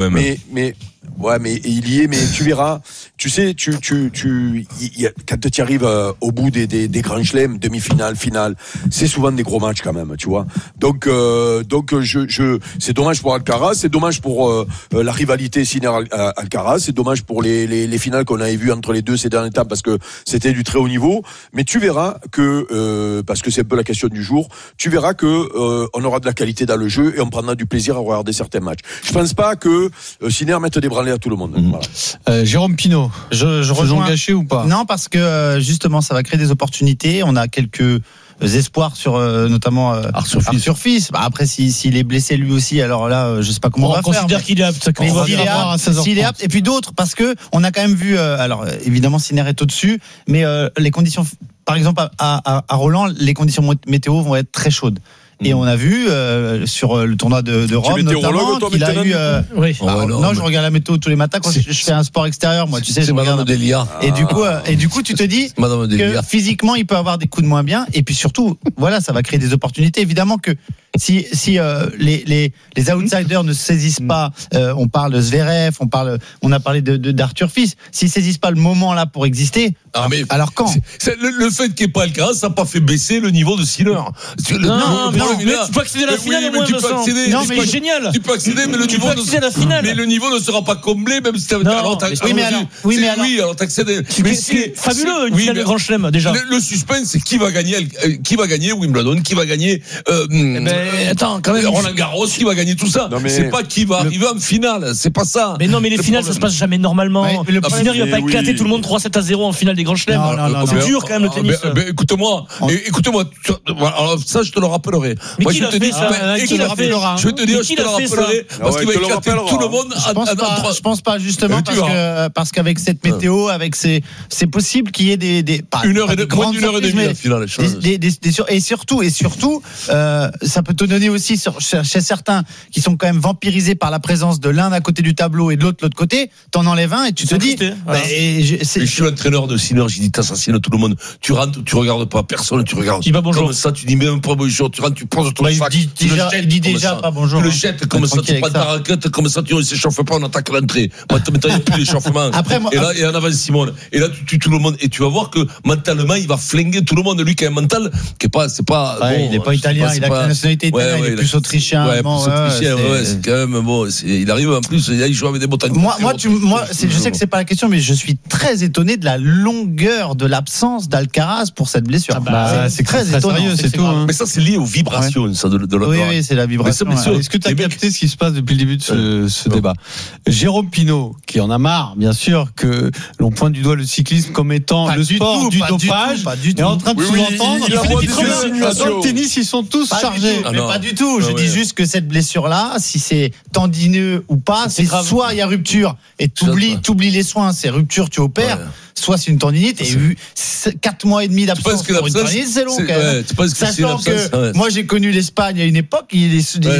même. Mais il y est, mais tu verras. Tu sais, quand tu arrives au bout des grands chelems, demi-finale, finale, c'est souvent des gros matchs quand même, tu vois. Donc c'est dommage pour Alcaraz, c'est dommage pour la rivalité Sinner-Alcaraz, c'est dommage pour les finales qu'on avait vues entre les deux ces dernières étapes parce que c'était du très haut niveau. Mais tu verras que parce que c'est un peu la question du jour, tu verras que on aura de la qualité dans le jeu et on prendra du plaisir à regarder certains matchs. Je pense pas que Sinner mette des branlées à tout le monde. Voilà. Jérôme Pinot, je rejoins gâché ou pas? Non, parce que justement, ça va créer des opportunités. On a quelques espoirs sur notamment Arthur Fils. Après, s'il est blessé lui aussi, alors là, je sais pas comment on va faire. On considère qu'il est apte. S'il est apte, et puis d'autres, parce que on a quand même vu. Alors évidemment, Sinner est au-dessus, mais les conditions, par exemple à Roland, les conditions météo vont être très chaudes. Et on a vu sur le tournoi de Rome notamment qu'il a eu. Oui. Non, je regarde la météo tous les matins quand je fais un sport extérieur. Moi, tu sais, je regarde. Et du coup, tu te dis que physiquement, il peut avoir des coups de moins bien. Et puis surtout, voilà, ça va créer des opportunités. Évidemment que si les outsiders ne saisissent pas, on parle de Zverev, on a parlé d'Arthur Fils. S'ils saisissent pas le moment là pour exister, alors quand le fait qu'il n'y ait pas Alcaraz, ça n'a pas fait baisser le niveau de Sinner. Non, mais tu peux accéder à la finale au moins, Vincent. Non, mais c'est génial. Tu peux accéder, mais le niveau ne sera pas comblé, même si tu alors t'accèdes. Mais c'est fabuleux, une finale de Grand Chelem, déjà. Le suspense, c'est qui va gagner Wimbledon, qui va gagner attends, quand même Roland Garros, qui va gagner tout ça. C'est pas qui va arriver en finale, c'est pas ça. Mais non, mais les finales, ça se passe jamais normalement. Sinner, il va pas éclater tout le monde 3-7-0 en finale des Grands Chelems. C'est dur quand même le tennis. Écoute-moi, alors ça je te le rappellerai. Mais moi, qui l'a fait ça? Je vais te dire, je te le rappellerai parce qu'il va éclater tout le monde. Je pense pas justement parce qu'avec cette météo, c'est possible qu'il y ait des une heure et demie la finale. Et surtout, ça peut te donner aussi chez certains qui sont quand même vampirisés par la présence de l'un à côté du tableau et de l'autre côté, t'en enlèves un et tu te dis. Je suis l'entraîneur de Sinner, j'ai dit t'assassines tout le monde. Tu rentres, tu regardes pas personne, tu regardes. Il va bonjour. Comme ça, tu dis même pas bonjour, tu rentres, tu prends ton sac. Il dit déjà pas bonjour. Tu le jettes comme ça, tu prends ta raquette, comme ça, tu ne s'échauffe pas, on attaque l'entrée. Maintenant, il n'y a plus d'échauffement. Et en avant Simone. Et là, tu tues tout le monde. Et tu vas voir que mentalement, il va flinguer tout le monde. Lui qui a un mental qui est pas, c'est pas. Il n'est pas italien, il a la nationalité italienne, il est plus autrichien. C'est quand même bon. Il arrive en plus, il joue avec des botagnes. Moi, je sais que c'est pas la question, mais je suis très étonné de la longueur de l'absence d'Alcaraz pour cette blessure. C'est très sérieux, c'est tout. Mais ça, c'est lié aux vibrations, ça, de l'autre. Oui, c'est la vibration. Est-ce que tu as capté ce qui se passe depuis le début de ce débat? Jérôme Pinot, qui en a marre, bien sûr, que l'on pointe du doigt le cyclisme comme étant le sport du dopage, est en train de sous-entendre. Dans le tennis, ils sont tous chargés. Mais pas du tout. Je dis juste que cette blessure-là, si c'est tendineux ou pas, c'est soit il y a rupture et t'oublies les soins, c'est rupture, tu opères. Soit c'est une tendinite et 4 mois et demi d'absence pour une tendinite, c'est long quand même. Sachant que moi j'ai connu l'Espagne à une époque, il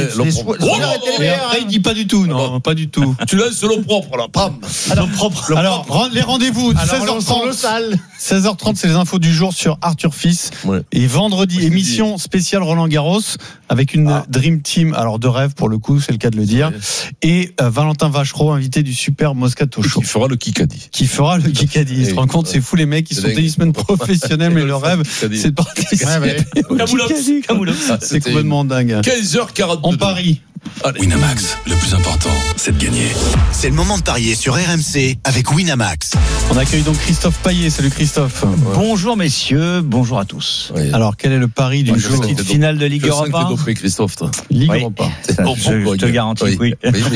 dit pas du tout, non, pas du tout. Tu laisses l'eau propre là. Alors les rendez-vous 16h30, c'est les infos du jour sur Arthur Fils. Et vendredi, émission spéciale Roland Garros avec une Dream Team, alors de rêve pour le coup, c'est le cas de le dire. Et Valentin Vachereau, invité du Super Moscato Show. Qui fera le Kikadi. Il se rend compte, c'est fou les mecs, ils sont tennismen professionnels, mais leur rêve, c'est de participer. Camoulox. C'est complètement dingue. 15h42. On parie. Winamax, le plus important, c'est de gagner. C'est le moment de parier sur RMC avec Winamax. On accueille donc Christophe Payet. Salut Christophe. Bonjour messieurs, bonjour à tous. Oui. Alors quel est le pari du jour? Petite finale de Ligue Europa. Christophe, toi. Ligue Europa. Je te garantis, oui.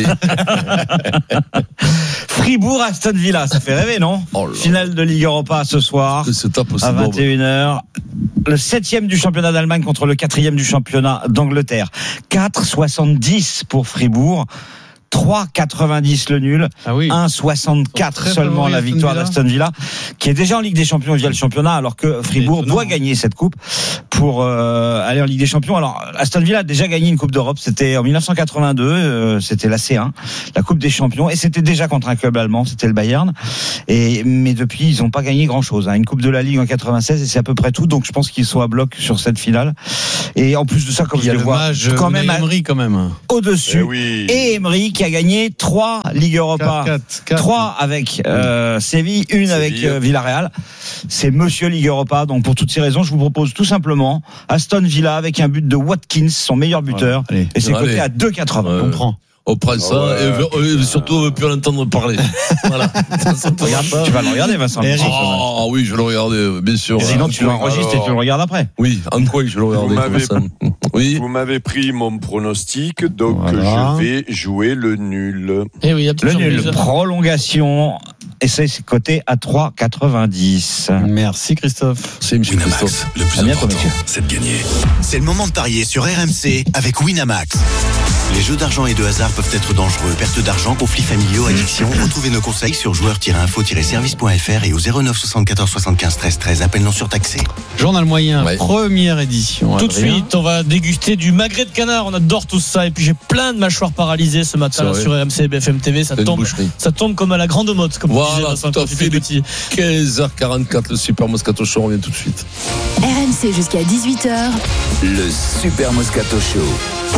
Fribourg Aston Villa, ça fait rêver, non? Finale de Ligue Europa ce soir à 21h. Le 7e du championnat d'Allemagne contre le 4e du championnat d'Angleterre. 4,70 pour Fribourg. 3,90 le nul, 1,64 seulement la victoire d'Aston Villa, qui est déjà en Ligue des Champions via le championnat, alors que Fribourg doit gagner cette coupe pour aller en Ligue des Champions. Alors Aston Villa a déjà gagné une Coupe d'Europe, c'était en 1982, c'était la C1, la Coupe des Champions, et c'était déjà contre un club allemand, c'était le Bayern. Mais depuis, ils n'ont pas gagné grand-chose. Une Coupe de la Ligue en 96, et c'est à peu près tout. Donc je pense qu'ils sont à bloc sur cette finale. Et en plus de ça, comme je le vois, quand même Emery quand même au-dessus. Et Emery qui a gagné 3 Ligue Europa, 3 avec Séville, une avec Villarreal. C'est Monsieur Ligue Europa. Donc pour toutes ces raisons, je vous propose tout simplement Aston Villa avec un but de Watkins, son meilleur buteur, et c'est coté à 2,80. On prend. On prend ça et surtout on ne veut plus l'entendre parler. Voilà. Tu vas le regarder, Vincent. Ah oui, je vais le regarder, bien sûr. Et sinon, tu l'enregistres et tu le regardes après. Oui, en quoi je le regarde. Vous m'avez pris mon pronostic, donc je vais jouer le nul. Et oui, le nul. Prolongation. Et c'est coté à 3,90. Merci Christophe. C'est M. Winamax, le plus important, c'est de gagner. C'est le moment de parier sur RMC avec Winamax. Les jeux d'argent et de hasard peuvent être dangereux. Perte d'argent, conflits familiaux, addiction. Retrouvez nos conseils sur joueurs-info-service.fr et au 09 74 75 13 13. Appel non surtaxé. Journal moyen, première édition. Tout de suite, on va déguster du magret de canard. On adore tout ça. Et puis j'ai plein de mâchoires paralysées ce matin sur RMC et BFM TV. Ça tombe comme à la grande mode. Comme voilà, tout à fait. 15h44, le Super Moscato Show. On revient tout de suite. RMC jusqu'à 18h. Le Super Moscato Show.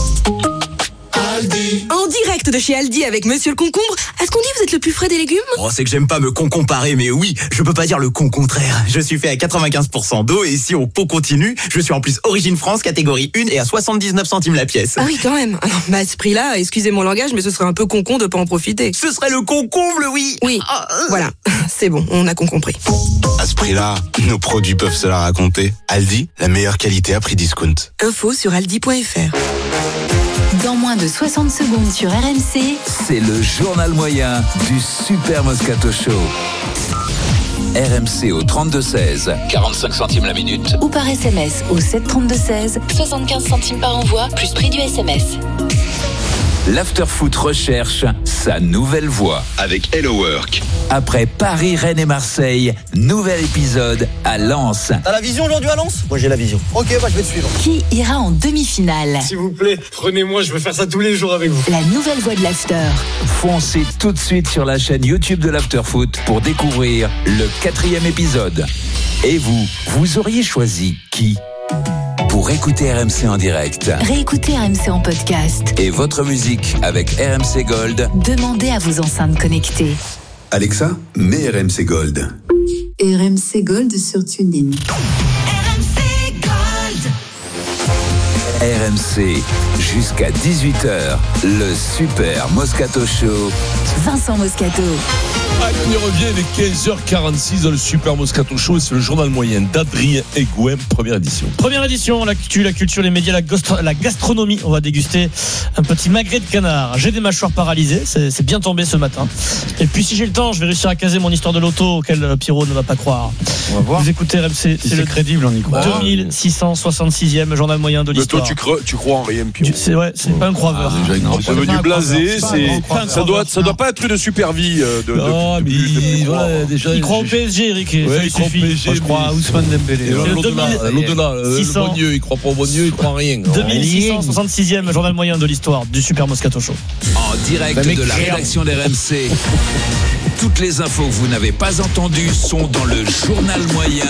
En direct de chez Aldi avec Monsieur le Concombre. Est-ce qu'on dit vous êtes le plus frais des légumes ? Oh, c'est que j'aime pas me comparer, mais oui, je peux pas dire le contraire. Je suis fait à 95% d'eau et si on continue, je suis en plus Origine France, catégorie 1 et à 79 centimes la pièce. Ah oui, quand même. Alors, à ce prix-là, excusez mon langage, mais ce serait un peu con de pas en profiter. Ce serait le concomble, oui. Oui, voilà. C'est bon, on a compris. À ce prix-là, nos produits peuvent se la raconter. Aldi, la meilleure qualité à prix discount. Info sur aldi.fr. Dans moins de 60 secondes sur RMC, c'est le journal moyen du Super Moscato Show. RMC au 32-16, 45 centimes la minute. Ou par SMS au 732-16, 75 centimes par envoi, plus prix du SMS. L'Afterfoot recherche sa nouvelle voix avec Hello Work. Après Paris, Rennes et Marseille, nouvel épisode à Lens. T'as la vision aujourd'hui à Lens ? Moi j'ai la vision. Ok, je vais te suivre. Qui ira en demi-finale ? S'il vous plaît, prenez-moi, je veux faire ça tous les jours avec vous. La nouvelle voix de l'After. Foncez tout de suite sur la chaîne YouTube de l'Afterfoot pour découvrir le 4e épisode. Et vous auriez choisi qui ? Pour écouter RMC en direct. Réécoutez RMC en podcast. Et votre musique avec RMC Gold. Demandez à vos enceintes connectées. Alexa, mets RMC Gold. RMC Gold sur TuneIn. RMC Gold. RMC, jusqu'à 18h, le Super Moscato Show. Vincent Moscato. Allez, on y revient, il est 15h46 dans le Super Moscato Show et c'est le journal moyen d'Adrien Egouem, première édition. Première édition, l'actu, la culture, les médias, la gastronomie. On va déguster un petit magret de canard. J'ai des mâchoires paralysées, c'est bien tombé ce matin. Et puis si j'ai le temps, je vais réussir à caser mon histoire de loto auquel Pierrot ne va pas croire. On va voir. Vous écoutez RMC, c'est le crédible, on y croit. 2666e journal moyen de l'histoire. Toi, tu crois en rien, Pierrot. C'est pas un croiveur. C'est devenu blasé, ça doit pas être une super vie de il croit au PSG, Eric. Ouais, il croit au PSG. Je crois à Ousmane Dembélé. L'au-delà, le bon Dieu, il croit pas au bon Dieu, il croit en rien. 2666e journal moyen de l'histoire du Super Moscato Show. En direct de la rédaction d'RMC. Toutes les infos que vous n'avez pas entendues sont dans le journal moyen.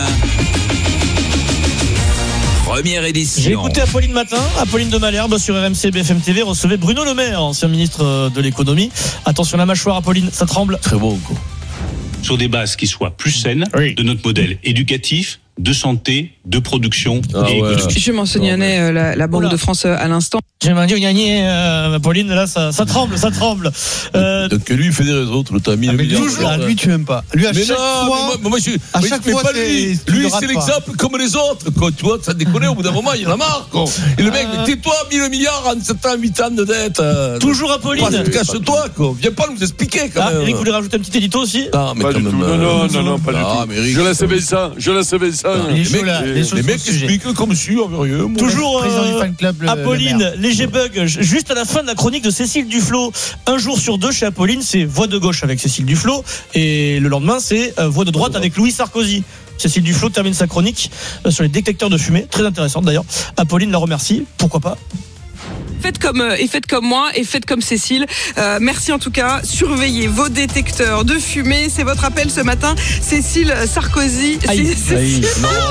Première édition. J'ai écouté Apolline Matin, Apolline de Malherbe sur RMC BFM TV recevait Bruno Le Maire, ancien ministre de l'économie. Attention la mâchoire, Apolline, ça tremble. Très beau. Sur des bases qui soient plus saines de notre modèle éducatif, de santé, de production et économique. Je mentionnais la Banque de France à l'instant. J'ai dit gagner, Pauline, là, ça tremble. Donc lui, il fait des réseaux tout le temps. Lui, tu m'aimes pas. Lui, à chaque fois. Pas lui. Lui, c'est l'exemple comme les autres. Tu vois, ça déconne, au bout d'un moment, il y en a marre. Et le mec, tais-toi, 1000 milliards en 7 ans, 8 ans de dette. Toujours Apolline. Cache-toi, quoi. Viens pas nous expliquer, quand même. Eric, vous voulez rajouter un petit édito aussi ? Non, pas du tout. Non, pas du tout. Je la savais ça. Les mecs expliquent comme si, toujours Apolline, léger bug, juste à la fin de la chronique de Cécile Duflot. Un jour sur deux chez Apolline, c'est voix de gauche avec Cécile Duflot, et le lendemain, c'est voix de droite avec Louis Sarkozy. Cécile Duflot termine sa chronique sur les détecteurs de fumée, très intéressante d'ailleurs. Apolline la remercie, pourquoi pas. Faites comme moi et faites comme Cécile. Merci en tout cas. Surveillez vos détecteurs de fumée. C'est votre appel ce matin. Cécile Sarkozy. Cécile...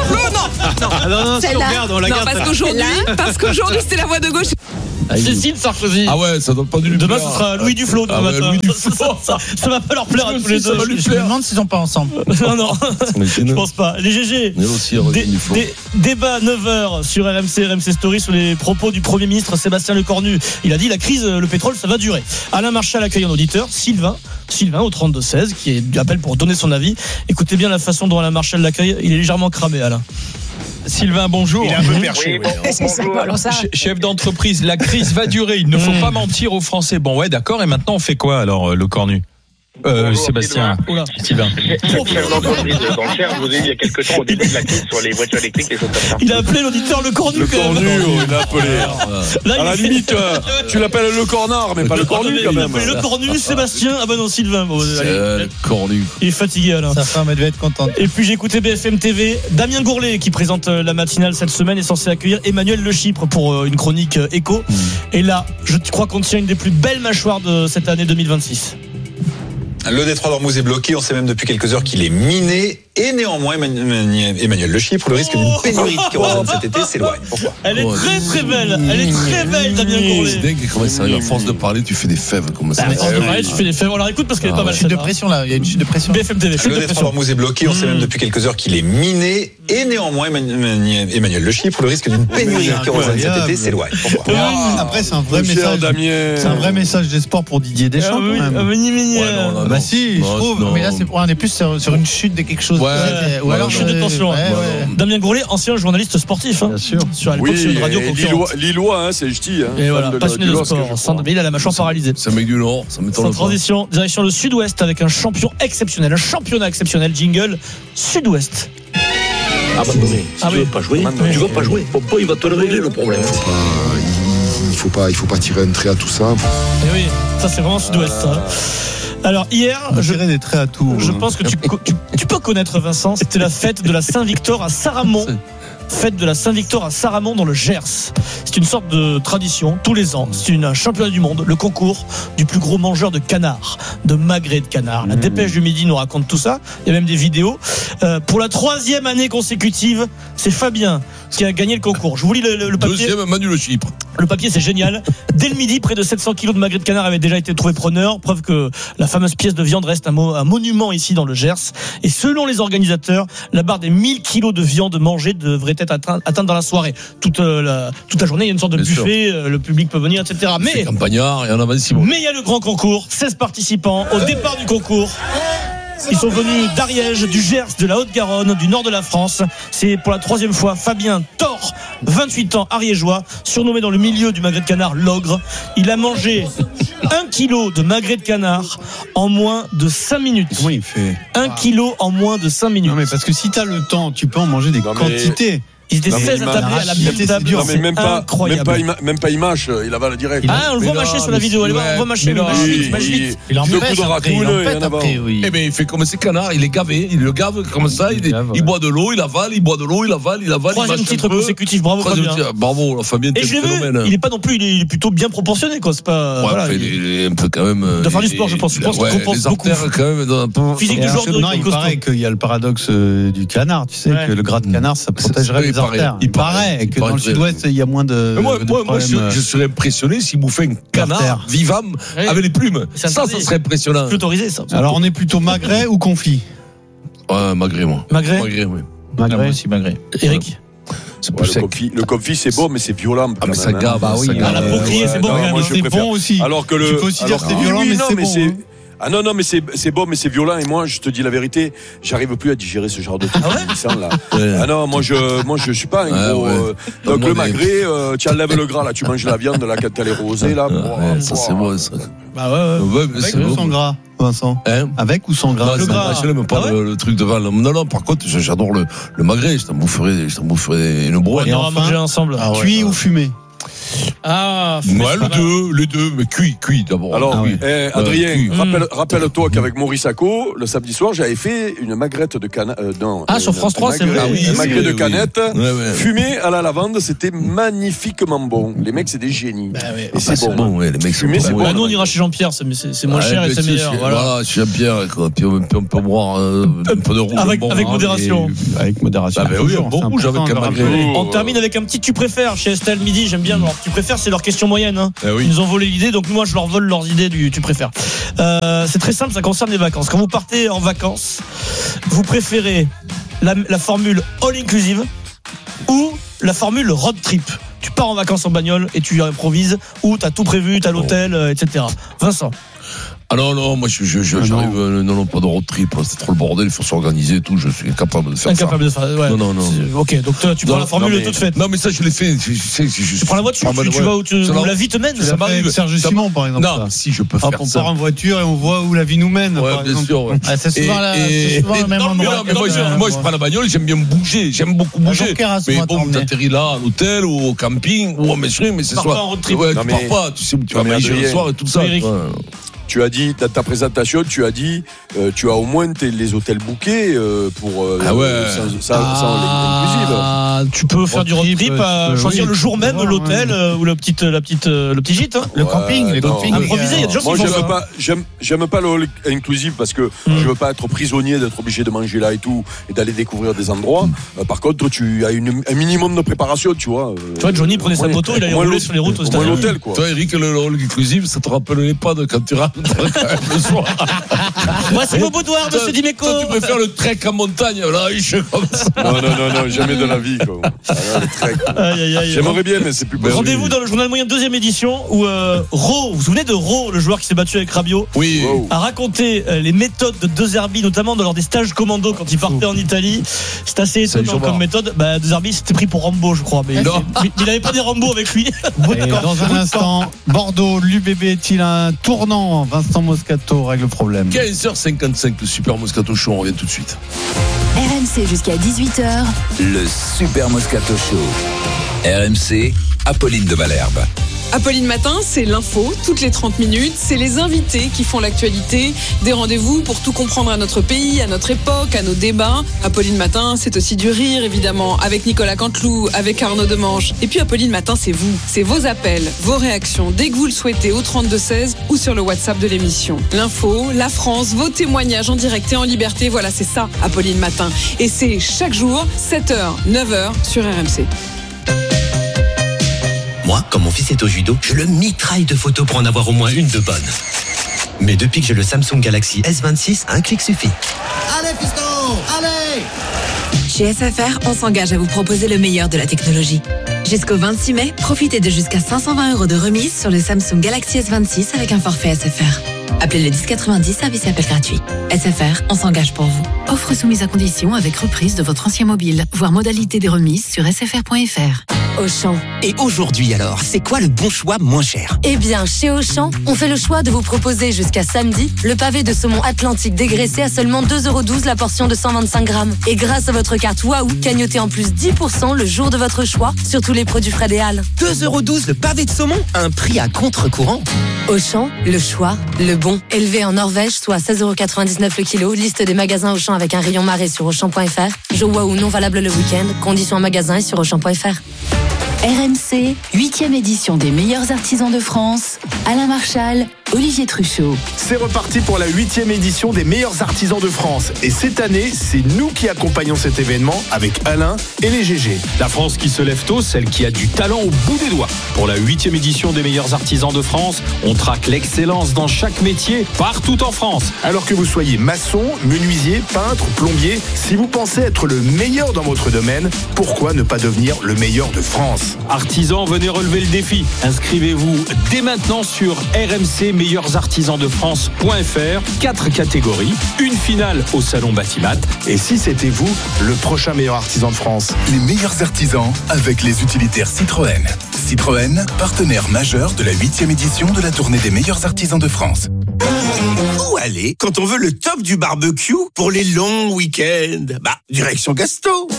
Non, si on regarde, on la garde. Parce qu'aujourd'hui, c'était la voix de gauche. Cécile Sarkozy. Ah ouais, ça donne pas du demain, ce sera Louis Duflot demain matin. Ça va pas leur plaire à tous les deux. Je me demande s'ils sont pas ensemble. Non, je pense pas. Les GG. Débat 9h sur RMC Story sur les propos du Premier ministre Sébastien Lecornu. Il a dit la crise, le pétrole, ça va durer. Alain Marchal accueille un auditeur, Sylvain au 32-16, qui appelle pour donner son avis. Écoutez bien la façon dont Alain Marchal l'accueille. Il est légèrement cramé, Alain. Sylvain, bonjour. Il est un peu perché. Chef d'entreprise, la crise va durer. Il ne faut pas mentir aux Français. Bon, ouais, d'accord. Et maintenant, on fait quoi alors, Lecornu? Sébastien, Sylvain. Chef d'entreprise dans le Cher, je vous ai dit il y a quelques temps au début de la crise sur les voitures électriques, les choses comme ça. Il a appelé l'auditeur Le Cornu. Il a appelé. À la limite, tu l'appelles Le Cornard, mais pas Le Cornu quand même. Le Cornu, Sébastien. Ah bah non, Sylvain. Le Cornu. Il est fatigué Alain. Sa femme, elle devait être contente. Et puis j'ai écouté BFM TV. Damien Gourlet, qui présente la matinale cette semaine, est censé accueillir Emmanuel Le Chypre pour une chronique écho. Et là, je crois qu'on tient une des plus belles mâchoires de cette année 2026. Le détroit d'Ormuz est bloqué, on sait même depuis quelques heures qu'il est miné. Et néanmoins, Emmanuel Le Chypre, le risque d'une pénurie de kérosène cet été s'éloigne. Pourquoi ? Elle est très belle. Elle est très belle, Damien Gourlet. C'est dingue comment ça arrive. À force de parler, tu fais des fèves. Comment ça à force de parler, tu fais des fèves. On la réécoute parce qu'elle est pas mal. Chute de pression là. Il y a une chute de pression. BFM TV. Le détroit d'Ormuz est bloqué, on sait même depuis quelques heures qu'il est miné. Et néanmoins, Emmanuel Le Chypre, le risque d'une pénurie de kérosène cet été s'éloigne. Pourquoi ? Après, c'est un vrai message. C'est un vrai message d'espoir pour Didier Deschamps. Bah si, je trouve. Mais là, on est plus sur une chute de quelque chose. Ou alors chute de tension. Damien Gourlet, ancien journaliste sportif. Bien sûr. Sur une radio concurrente. Lillois, c'est ch'ti. Et voilà, passionné de sport. Il a la mâchoire paralysée. C'est un mec du Nord, ça m'étonne pas. Sans transition, direction le Sud-Ouest avec un champion exceptionnel, un championnat exceptionnel. Jingle Sud-Ouest. Abandonné. Si tu veux pas jouer, tu vas pas jouer. Pourquoi il va te le régler le problème? Il faut pas tirer un trait à tout ça. Et oui, ça c'est vraiment Sud-Ouest. Ça. Alors hier, des traits à tout. Je pense que tu peux connaître Vincent. C'était la fête de la Saint-Victor à Saramon. Fête de la Saint-Victor à Saramon dans le Gers. C'est une sorte de tradition tous les ans. C'est un championnat du monde, le concours du plus gros mangeur de canards, de magret de canard. La Dépêche du Midi nous raconte tout ça. Il y a même des vidéos. Pour la 3e année consécutive, c'est Fabien qui a gagné le concours. Je vous lis le papier. Deuxième, Manu Le Chypre. Le papier, c'est génial. Dès le midi, près de 700 kilos de magret de canard avaient déjà été trouvés preneurs. Preuve que la fameuse pièce de viande reste un monument ici dans le Gers. Et selon les organisateurs, la barre des 1000 kilos de viande mangée devrait être atteinte dans la soirée. Toute la journée, il y a une sorte de buffet, le public peut venir, etc. Mais campagnard, il y en a 26 mots. Mais il y a le grand concours, 16 participants au départ du concours. Ils sont venus d'Ariège, du Gers, de la Haute-Garonne, du nord de la France. C'est pour la 3e fois Fabien Thor, 28 ans, ariégeois, surnommé dans le milieu du magret de canard l'ogre. Il a mangé 1 kilo de magret de canard en moins de 5 minutes. Comment il fait 1 kilo en moins de 5 minutes. Non mais parce que si t'as le temps, tu peux en manger des quantités. Ils étaient 16 à tabler à la même table. C'est même pas il mâche, il avale direct. Ah, on le voit mâcher sur la vidéo. Allez voir, on voit mâcher. Il en met de raccoon, Eh ben, il fait comme ces canards, il est gavé, il le gave comme ça, il boit de l'eau, il avale, il boit de l'eau, il avale. 3e titre consécutif, bravo Fabien. Bravo, Fabien, t'es un phénomène. Il est pas non plus, il est plutôt bien proportionné, quoi. C'est pas. Ouais, il est un peu quand même. De faire du sport, je pense. Je pense qu'il compense beaucoup. Quand même, physique du joueur de. Non, il paraît qu'il y a le paradoxe du canard, tu sais, que le gras de canard, ça protégerait les artères. Il paraît que dans le Sud-Ouest, il y a moins de. Moi, je serais impressionné s'il bouffait un canard vivant avec les plumes. Ça serait impressionnant. C'est autorisé, ça. Alors, on est plutôt magret ou confit? Ouais, magret, moi. Magret, oui. Magret aussi, magret. Eric? C'est plus sec. Le confit, c'est bon, mais c'est violent. Ah, mais ça gave. Bah oui, la broquille, c'est bon. C'est bon aussi. Alors que tu peux aussi dire que c'est violent, mais c'est bon. Ah non, mais c'est bon, mais c'est violent. Et moi, je te dis la vérité, j'arrive plus à digérer ce genre de truc. Là. Ah non, moi je suis pas un gros. Donc le magret, tu enlèves le gras là, tu manges la viande là quand elle est rosée là. Ça c'est bon ça. Bah ouais. Avec ou sans gras, Vincent? Avec ou sans gras? Le gras. Je n'aime pas le truc de Val. Non, par contre, j'adore le magret. Je t'en boufferai une broie. On ira manger ensemble. Cuit ou fumé? les deux, mais cuit d'abord. Alors, Adrien, rappelle-toi qu'avec Maurice Sacco, le samedi soir, j'avais fait une magrette de canette. Sur France 3, c'est vrai. Une magrette de canette, fumée à la lavande, c'était magnifiquement bon. Les mecs, c'est des génies. Et c'est bon. Les mecs, fumé, c'est bon. Nous, on ira chez Jean-Pierre, c'est moins cher et c'est meilleur. Voilà, chez Jean-Pierre, puis on peut boire un peu de rouge. Avec modération. Avec modération. Oui, un bon rouge avec un. On termine avec un petit tu préfères chez Estelle Midi. J'aime bien leur tu préfères, c'est leur question moyenne. Ils nous ont volé l'idée, donc moi je leur vole leurs idées du tu préfères. C'est très simple, ça concerne les vacances. Quand vous partez en vacances, vous préférez la formule all inclusive ou la formule road trip? Tu pars en vacances en bagnole et tu improvises, ou t'as tout prévu, t'as l'hôtel, etc. Vincent. Ah non, moi j'arrive, non, pas de road trip, c'est trop le bordel, il faut s'organiser et tout, je suis incapable de faire ça. Ouais. Non. Ok, donc toi tu prends la formule toute faite. Non, mais ça je l'ai fait. Tu prends la voiture, tu vas où la vie te mène. Ça m'arrive. Serge Simon par exemple. Non, si je peux faire ça. On part en voiture et on voit où la vie nous mène. Ouais, bien sûr. C'est souvent le même endroit. Moi je prends la bagnole, j'aime bien bouger, j'aime beaucoup bouger. Mais bon, t'atterris là, à l'hôtel ou au camping, ou en machin, mais c'est soit. Tu pars pas en road trip. Ouais, tu pars pas, tu sais où tu vas manger le soir et tout ça. Tu as dit, dans ta présentation, tu as au moins les hôtels bookés pour sans inclusive. Tu peux faire du road trip, choisir le jour même l'hôtel ou le petit gîte. Le camping, improvisé. Il y a des gens qui font ça. J'aime pas le all inclusive parce que je veux pas être prisonnier d'être obligé de manger là et tout et d'aller découvrir des endroits. Par contre, tu as un minimum de préparation, tu vois. Tu vois, Johnny prenait sa moto, il allait rouler sur les routes aux États-Unis. L'hôtel, quoi. Toi, Eric, le all inclusive, ça te rappelait pas de quand tu rentres le soir. Voici vos boudoirs, monsieur Dimeco. Toi, tu préfères le trek en montagne, là, comme ça. Non, jamais de la vie, quoi. J'aimerais bien, mais c'est plus possible. Rendez-vous dans le journal moyen 2e édition où Ro, vous vous souvenez de Ro, le joueur qui s'est battu avec Rabiot, a raconté les méthodes de De Zerbi, notamment lors des stages commando quand il partait en Italie. C'est assez étonnant comme méthode. De Zerbi s'était pris pour Rambo, je crois, mais il n'avait pas des Rambo avec lui. Dans un instant, Bordeaux, l'UBB est-il un tournant? Vincent Moscato règle le problème. 15h55, le Super Moscato Show, on revient tout de suite. RMC jusqu'à 18h. Le Super Moscato Show. RMC, Apolline de Malherbe. Apolline Matin, c'est l'info, toutes les 30 minutes. C'est les invités qui font l'actualité. Des rendez-vous pour tout comprendre à notre pays, à notre époque, à nos débats. Apolline Matin, c'est aussi du rire, évidemment, avec Nicolas Canteloup, avec Arnaud Demange. Et puis Apolline Matin, c'est vous. C'est vos appels, vos réactions, dès que vous le souhaitez, au 32-16 ou sur le WhatsApp de l'émission. L'info, la France, vos témoignages en direct et en liberté. Voilà, c'est ça, Apolline Matin. Et c'est chaque jour, 7h, 9h sur RMC. Moi, quand mon fils est au judo, je le mitraille de photos pour en avoir au moins une de bonne. Mais depuis que j'ai le Samsung Galaxy S26, un clic suffit. Allez, fiston, allez! Chez SFR, on s'engage à vous proposer le meilleur de la technologie. Jusqu'au 26 mai, profitez de jusqu'à 520 € de remise sur le Samsung Galaxy S26 avec un forfait SFR. Appelez le 1090, service et appel gratuit. SFR, on s'engage pour vous. Offre soumise à condition avec reprise de votre ancien mobile. Voir modalité des remises sur sfr.fr. Auchan. Et aujourd'hui alors, c'est quoi le bon choix moins cher? Eh bien, chez Auchan, on fait le choix de vous proposer jusqu'à samedi le pavé de saumon atlantique dégraissé à seulement 2,12 € la portion de 125 grammes. Et grâce à votre carte Waouh, cagnotez en plus 10% le jour de votre choix sur tous les produits frais des Halles. 2,12 € le pavé de saumon, un prix à contre-courant. Auchan, le choix, le bon. Élevé en Norvège, soit 16,99 € le kilo. Liste des magasins Auchan avec un rayon marée sur Auchan.fr. Jour Waouh non valable le week-end. Conditions en magasin et sur Auchan.fr. RMC, 8e édition des meilleurs artisans de France. Alain Marchal, Olivier Truchot. C'est reparti pour la 8e édition des meilleurs artisans de France. Et cette année, c'est nous qui accompagnons cet événement avec Alain et les GG. La France qui se lève tôt, celle qui a du talent au bout des doigts. Pour la 8e édition des meilleurs artisans de France, on traque l'excellence dans chaque métier, partout en France. Alors que vous soyez maçon, menuisier, peintre, plombier, si vous pensez être le meilleur dans votre domaine, pourquoi ne pas devenir le meilleur de France ? Artisans, venez relever le défi. Inscrivez-vous dès maintenant sur rmcmeilleursartisansdefrance.fr. 4 catégories, une finale au Salon Batimat. Et si c'était vous, le prochain meilleur artisan de France? Les meilleurs artisans avec les utilitaires Citroën. Citroën, partenaire majeur de la 8e édition de la tournée des meilleurs artisans de France. Où aller quand on veut le top du barbecue pour les longs week-ends? Direction Gasto.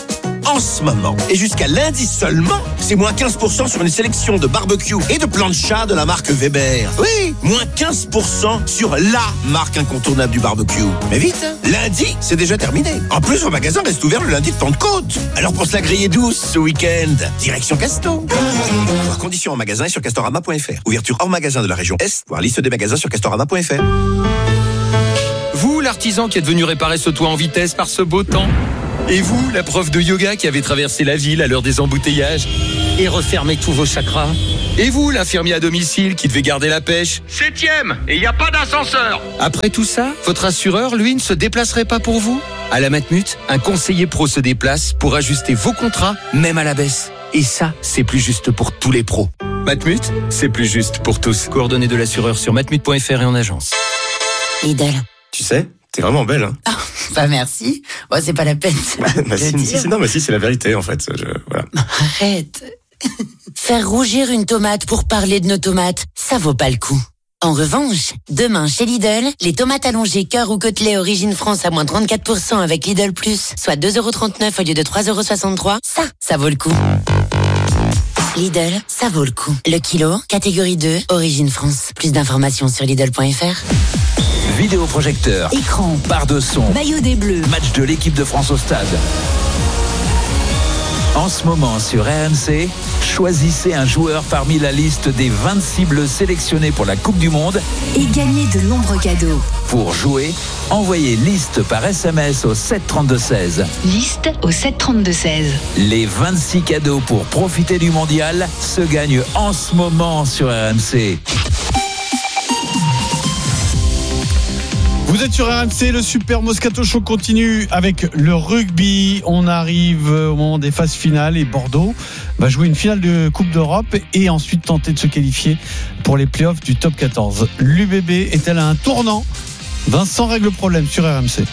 en ce moment. Et jusqu'à lundi seulement, c'est moins 15% sur une sélection de barbecue et de plancha de la marque Weber. Oui, moins 15% sur la marque incontournable du barbecue. Mais vite, lundi, c'est déjà terminé. En plus, vos magasins restent ouverts le lundi de Pentecôte. Alors pour se la griller douce ce week-end, direction Castor. Voir conditions en magasin et sur castorama.fr. Ouverture hors magasin de la région Est, voir liste des magasins sur castorama.fr. Vous, l'artisan qui êtes venu réparer ce toit en vitesse par ce beau temps. Et vous, la prof de yoga qui avez traversé la ville à l'heure des embouteillages et refermé tous vos chakras. Et vous, l'infirmier à domicile qui devait garder la pêche. 7e, et il n'y a pas d'ascenseur. Après tout ça, votre assureur, lui, ne se déplacerait pas pour vous? À la Matmut, un conseiller pro se déplace pour ajuster vos contrats, même à la baisse. Et ça, c'est plus juste pour tous les pros. Matmut, c'est plus juste pour tous. Coordonnées de l'assureur sur matmut.fr et en agence. Lidl. Tu sais, t'es vraiment belle, hein. Ah, bah merci. Oh, c'est pas la peine. Si, c'est la vérité, en fait. Voilà. Arrête. Faire rougir une tomate pour parler de nos tomates, ça vaut pas le coup. En revanche, demain chez Lidl, les tomates allongées cœur ou côtelets origine France à moins 34% avec Lidl Plus, soit 2,39€ au lieu de 3,63€, ça vaut le coup. Lidl, ça vaut le coup. Le kilo, catégorie 2, origine France. Plus d'informations sur Lidl.fr. Vidéoprojecteur, écran, barre de son, maillot des Bleus, match de l'équipe de France au stade. En ce moment sur RMC, choisissez un joueur parmi la liste des 26 bleus sélectionnés pour la Coupe du Monde et gagnez de nombreux cadeaux. Pour jouer, envoyez liste par SMS au 732-16. Liste au 732-16. Les 26 cadeaux pour profiter du mondial se gagnent en ce moment sur RMC. Vous êtes sur RMC, le Super Moscato Show continue avec le rugby. On arrive au moment des phases finales et Bordeaux va jouer une finale de Coupe d'Europe et ensuite tenter de se qualifier pour les playoffs du top 14. L'UBB est-elle à un tournant? Vincent règle le problème sur RMC.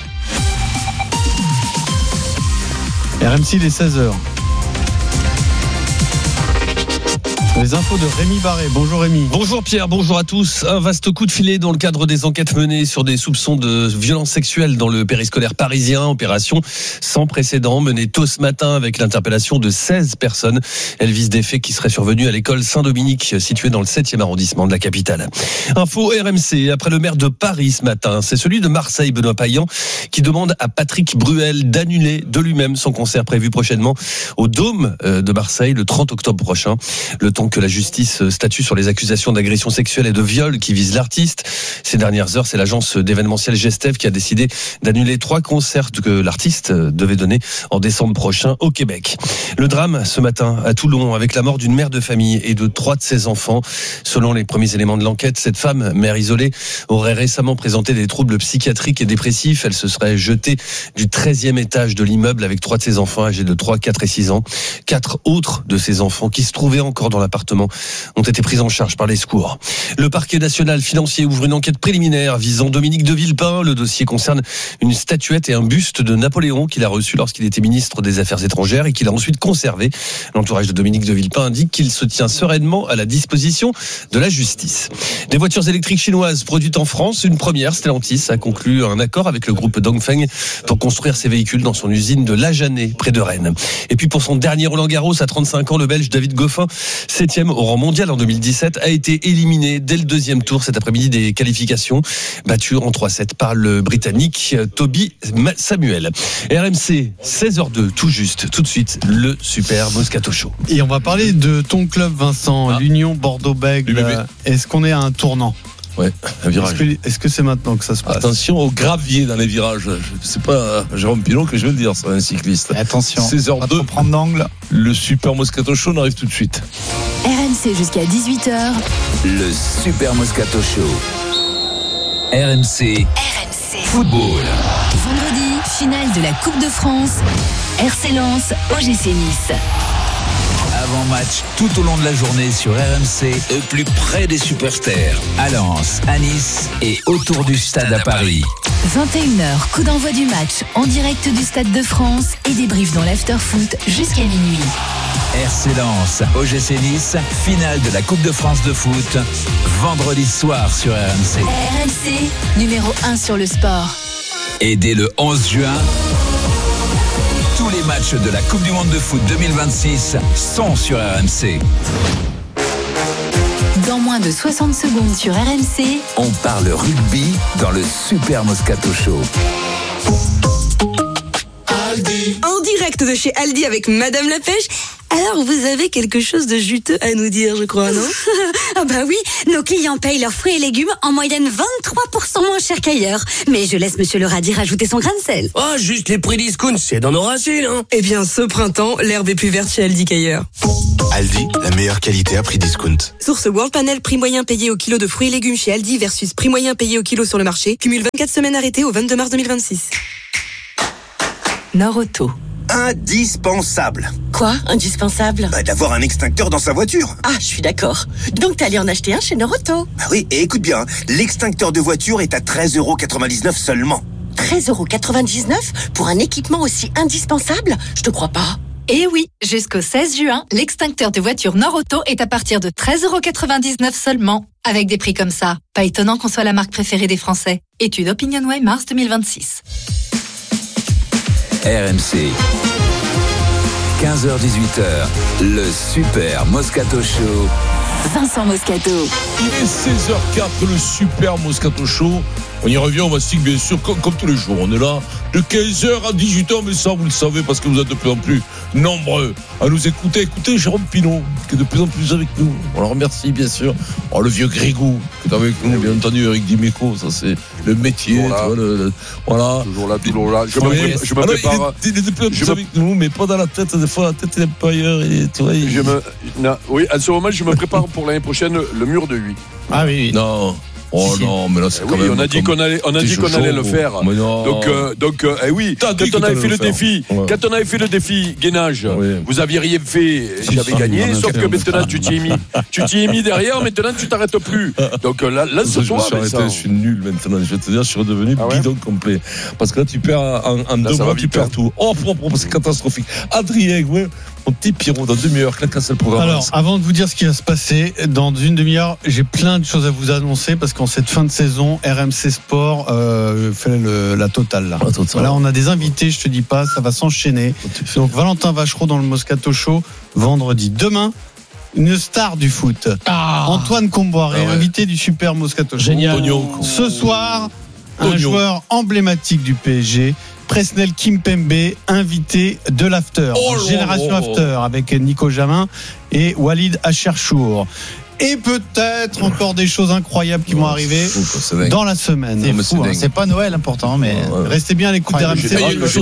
RMC, il est 16h. Les infos de Rémi Barré. Bonjour Rémi. Bonjour Pierre, bonjour à tous. Un vaste coup de filet dans le cadre des enquêtes menées sur des soupçons de violences sexuelles dans le périscolaire parisien. Opération sans précédent menée tôt ce matin avec l'interpellation de 16 personnes. Elle vise des faits qui seraient survenus à l'école Saint-Dominique située dans le 7e arrondissement de la capitale. Info RMC, après le maire de Paris ce matin, c'est celui de Marseille, Benoît Payan, qui demande à Patrick Bruel d'annuler de lui-même son concert prévu prochainement au Dôme de Marseille le 30 octobre prochain. Le temps que la justice statue sur les accusations d'agression sexuelle et de viol qui visent l'artiste. Ces dernières heures, c'est l'agence d'événementiel Gestev qui a décidé d'annuler 3 concerts que l'artiste devait donner en décembre prochain au Québec. Le drame ce matin à Toulon avec la mort d'une mère de famille et de 3 de ses enfants. Selon les premiers éléments de l'enquête, cette femme, mère isolée, aurait récemment présenté des troubles psychiatriques et dépressifs. Elle se serait jetée du 13e étage de l'immeuble avec 3 de ses enfants âgés de 3, 4 et 6 ans. 4 autres de ses enfants qui se trouvaient encore dans l'appartement ont été pris en charge par les secours. Le parquet national financier ouvre une enquête préliminaire visant Dominique de Villepin. Le dossier concerne une statuette et un buste de Napoléon qu'il a reçu lorsqu'il était ministre des Affaires étrangères et qu'il a ensuite conservé. L'entourage de Dominique de Villepin indique qu'il se tient sereinement à la disposition de la justice. Des voitures électriques chinoises produites en France, une première. Stellantis a conclu un accord avec le groupe Dongfeng pour construire ses véhicules dans son usine de Lajanais, près de Rennes. Et puis pour son dernier Roland-Garros à 35 ans, le Belge David Goffin, 7e au rang mondial en 2017, a été éliminé dès le 2e tour cet après-midi des qualifications, battu en 3-7 par le Britannique Toby Samuel. RMC, 16h02, tout juste, tout de suite, le Super Moscato Show. Et on va parler de ton club, Vincent, l'Union Bordeaux-Bègles. Est-ce qu'on est à un tournant? Ouais, un virage. Est-ce que c'est maintenant que ça se passe? Attention au gravier dans les virages. C'est pas Jérôme Pilon que je vais le dire, c'est un cycliste. Attention, 16h02, prendre d'angle. Le Super Moscato Show arrive tout de suite. RMC jusqu'à 18h. Le Super Moscato Show. RMC. Football. Vendredi, finale de la Coupe de France. RC Lens, OGC Nice. Avant-match tout au long de la journée sur RMC, au plus près des superstars. À Lens, à Nice et autour du stade à Paris. 21h, coup d'envoi du match en direct du Stade de France et débrief dans l'after-foot jusqu'à minuit. RC Lens, OGC Nice, finale de la Coupe de France de foot, vendredi soir sur RMC. RMC, numéro 1 sur le sport. Et dès le 11 juin, tous les les matchs de la Coupe du Monde de foot 2026 sont sur RMC. Dans moins de 60 secondes sur RMC, on parle rugby dans le Super Moscato Show. Aldi. En direct de chez Aldi avec Madame la Pêche. Alors, vous avez quelque chose de juteux à nous dire, je crois, non? Ah bah oui, nos clients payent leurs fruits et légumes en moyenne 23% moins cher qu'ailleurs. Mais je laisse Monsieur le radis rajouter son grain de sel. Oh, juste les prix discount, c'est dans nos racines, hein. Eh bien, ce printemps, l'herbe est plus verte chez Aldi qu'ailleurs. Aldi, la meilleure qualité à prix discount. Source World Panel, prix moyen payé au kilo de fruits et légumes chez Aldi versus prix moyen payé au kilo sur le marché. Cumule 24 semaines arrêtées au 22 mars 2026. Nord-Auto. Indispensable. Quoi, indispensable? D'avoir un extincteur dans sa voiture. Ah, je suis d'accord. Donc t'es allé en acheter un chez Nord-Auto. Ah oui, et écoute bien, l'extincteur de voiture est à 13,99€ seulement. 13,99€ pour un équipement aussi indispensable? Je te crois pas. Eh oui, jusqu'au 16 juin, l'extincteur de voiture Nord-Auto est à partir de 13,99€ seulement. Avec des prix comme ça, pas étonnant qu'on soit la marque préférée des Français. Étude OpinionWay mars 2026. RMC, 15h-18h, le Super Moscato Show. Vincent Moscato. Il est 16h04, le Super Moscato Show. On y revient, on mastique bien sûr, comme tous les jours. On est là de 15h à 18h, mais ça vous le savez parce que vous êtes de plus en plus nombreux à nous écouter. Écoutez Jérôme Pinot, qui est de plus en plus avec nous. On le remercie bien sûr. Oh, le vieux Grégou, qui est avec nous, bien entendu, Eric Dimeco, ça c'est le métier. Tu vois, voilà. Toujours là. Je me prépare. Il est de plus en plus avec nous, mais pas dans la tête. Des fois, la tête elle est pas ailleurs. Et, tu vois, oui, à ce moment, je me prépare pour l'année prochaine le mur de 8. Ah oui. Non. Oh non, mais là c'est quand même. On a dit qu'on allait le faire. Donc, oui. Quand on avait fait le défi, quand on avait fait le défi gainage, vous aviez rien fait, j'avais gagné. Sauf que maintenant tu t'y es mis derrière. Maintenant tu t'arrêtes plus. Donc là, lance-toi. Je suis nul maintenant. Je vais te dire, je suis redevenu bidon complet. Parce que là, tu perds en 2 mois, tu perds tout. Oh, c'est catastrophique. Adrien, mon petit Pierrot, dans 2 demi-heures, c'est le programme. Alors, avant de vous dire ce qui va se passer, dans une demi-heure, j'ai plein de choses à vous annoncer parce qu'en cette fin de saison, RMC Sport fait la totale. Là. Voilà, on a des invités, je te dis pas, ça va s'enchaîner. Donc, Valentin Vachereau dans le Moscato Show, vendredi. Demain, une star du foot. Antoine Comboiré, invité du Super Moscato Show. Génial. Ce soir, un joueur emblématique du PSG. Presnel Kimpembe, invité de l'After, Génération After, avec Nico Jamin et Walid Acharchour. Et peut-être encore des choses incroyables qui vont arriver dans la semaine. C'est fou, c'est pas Noël important, mais restez bien à l'écoute d'RMC.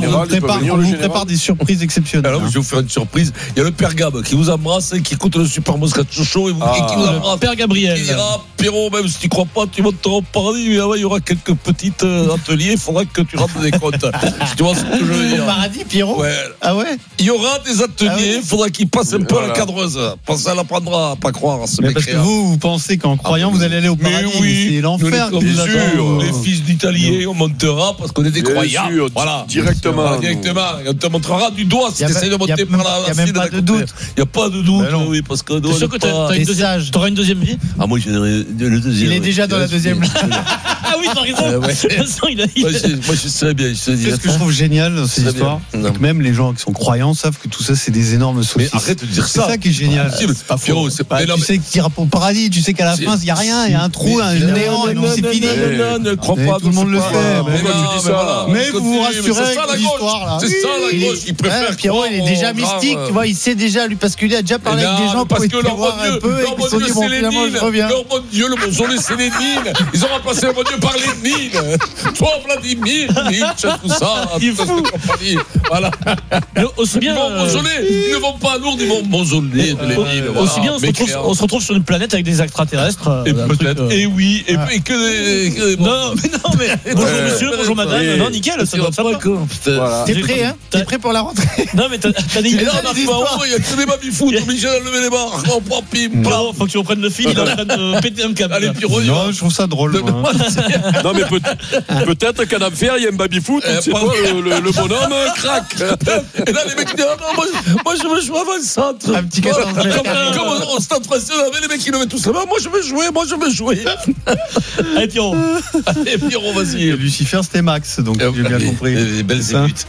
On vous prépare des surprises exceptionnelles. Alors, je vais vous faire une surprise. Il y a le Père Gab qui vous embrasse, qui écoute le Super Moscato Show et qui vous embrasse. Père Gabriel. Il dira, Pierrot, même si tu crois pas, tu monteras au paradis. Il y aura quelques petits ateliers. Il faudra que tu rentres des comptes. Tu vois ce que je veux dire. Au paradis, Pierrot. Ah ouais. Il y aura des ateliers. Il faudra qu'il passe un peu à la cadreuse. Ça l'apprendra à pas croire à ce mec. Vous pensez qu'en croyant vous allez aller au paradis? Mais oui, c'est l'enfer. Bien sûr, les fils d'Italiens, on montera parce qu'on est des croyants. Voilà, directement. On te montrera du doigt si tu essaies de monter par la. Il n'y a même pas de doute. Il n'y a pas de doute, oui, parce que. T'es sûr que t'auras une deuxième vie? Ah, moi, j'ai le deuxième. Il est déjà dans la deuxième. Ah oui, t'as raison. Moi, je sais bien. Ce que je trouve génial dans ces histoires, c'est que même les gens qui sont croyants savent que tout ça, c'est des énormes saucisses. Mais arrête de dire ça. C'est ça qui est génial. C'est pas faux. Tu sais que tu iras au paradis. Tu sais qu'à la fin, il n'y a rien, il y a un trou, un néant, et c'est fini. Ne crois pas. Tout le monde le fait. Mais vous vous rassurez avec l'histoire là. C'est ça la gauche, il préfère. Pierrot, il est déjà mystique, tu vois, il sait déjà, lui, parce qu'il a déjà parlé avec des gens pour essayer de voir un peu. Leur bon Dieu, c'est Lénine. Leur bon Dieu, le mausolée, c'est Lénine. Ils ont remplacé le bon Dieu par Lénine. Toi, Vladimir, Nietzsche, tout ça. Voilà. Aussi bien. Ils ne vont pas à Lourdes, ils vont au mausolée de Lénine. Aussi bien, on se retrouve sur une planète avec des extraterrestres. Et peut-être. Et oui. Et que. Non, mais. Bonjour monsieur, bonjour madame. Non, nickel, ça doit pas. T'es prêt, hein? T'es prêt pour la rentrée? Non, mais t'as des idées. Il y a que des baby-foot, obligé à lever les barres. On prend pim. Non, faut que tu reprennes le fil, il est en train de péter un câble. Allez, Pierrot. Non, je trouve ça drôle. Non, mais peut-être qu'à l'affaire, il y a un baby-foot, c'est pas le bonhomme craque. Et là, les mecs disent, non, moi, je veux jouer avant le centre. Un petit 14 mètres. Comme au Stade Français, on avait les mecs qui le mettent tous là-bas. Moi, je veux jouer. Allez, Pierrot. Vas-y. Lucifer, c'était Max, donc j'ai bien compris. Belzébuth.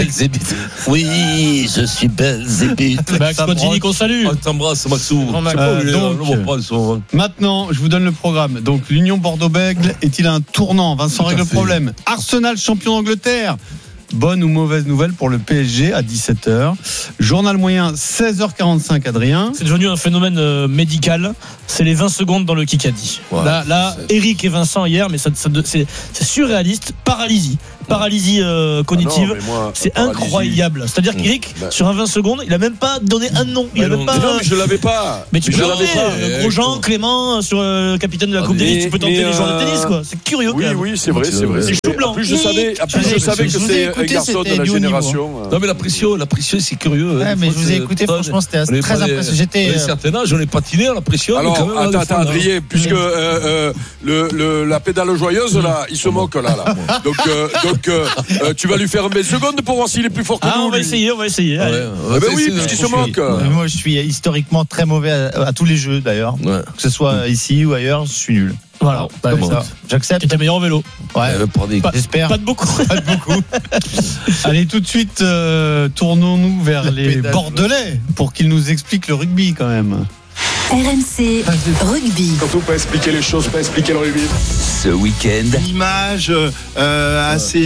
Oui, je suis Belzébuth. Max Contini, qu'on salue. T'embrasse, Maxou. Maintenant, je vous donne le programme. Donc, l'Union Bordeaux-Bègles est-il un tournant? Vincent règle le problème. Arsenal, champion d'Angleterre. Bonne ou mauvaise nouvelle pour le PSG à 17h. Journal moyen, 16h45, Adrien. C'est devenu un phénomène médical. C'est les 20 secondes dans le Kikadi. Ouais, là Eric et Vincent hier, mais c'est surréaliste. Paralysie cognitive. C'est incroyable. C'est-à-dire qu'Eric, sur un 20 secondes, il a même pas donné un nom. Non, mais je l'avais pas. Mais tu peux donner Grosjean, Clément, sur capitaine de la Coupe Davis, tu peux tenter les joueurs de tennis, quoi. C'est curieux. Oui, c'est vrai. C'est chou blanc. En plus, je savais que c'est un garçon de la génération. Non, mais la pression, c'est curieux. Ouais, mais je vous ai écouté, franchement, c'était très impressionnant. J'étais. certain âge, on est patiné à la pression. Alors, attends, Adrien, puisque la pédale joyeuse, là, il se moque, là. Donc, tu vas lui faire 20 secondes pour voir s'il est plus fort que nous. On va essayer. Oui, parce qu'il se moque. Moi, je suis historiquement très mauvais à tous les jeux, d'ailleurs. Que ce soit ici ou ailleurs, je suis nul. Voilà, j'accepte. Tu étais meilleur en vélo. J'espère. Pas de beaucoup. Allez, tout de suite, tournons-nous vers les Bordelais pour qu'ils nous expliquent le rugby quand même. RMC Rugby. Surtout pas expliquer les choses, pas expliquer le rugby. Ce week-end, une image assez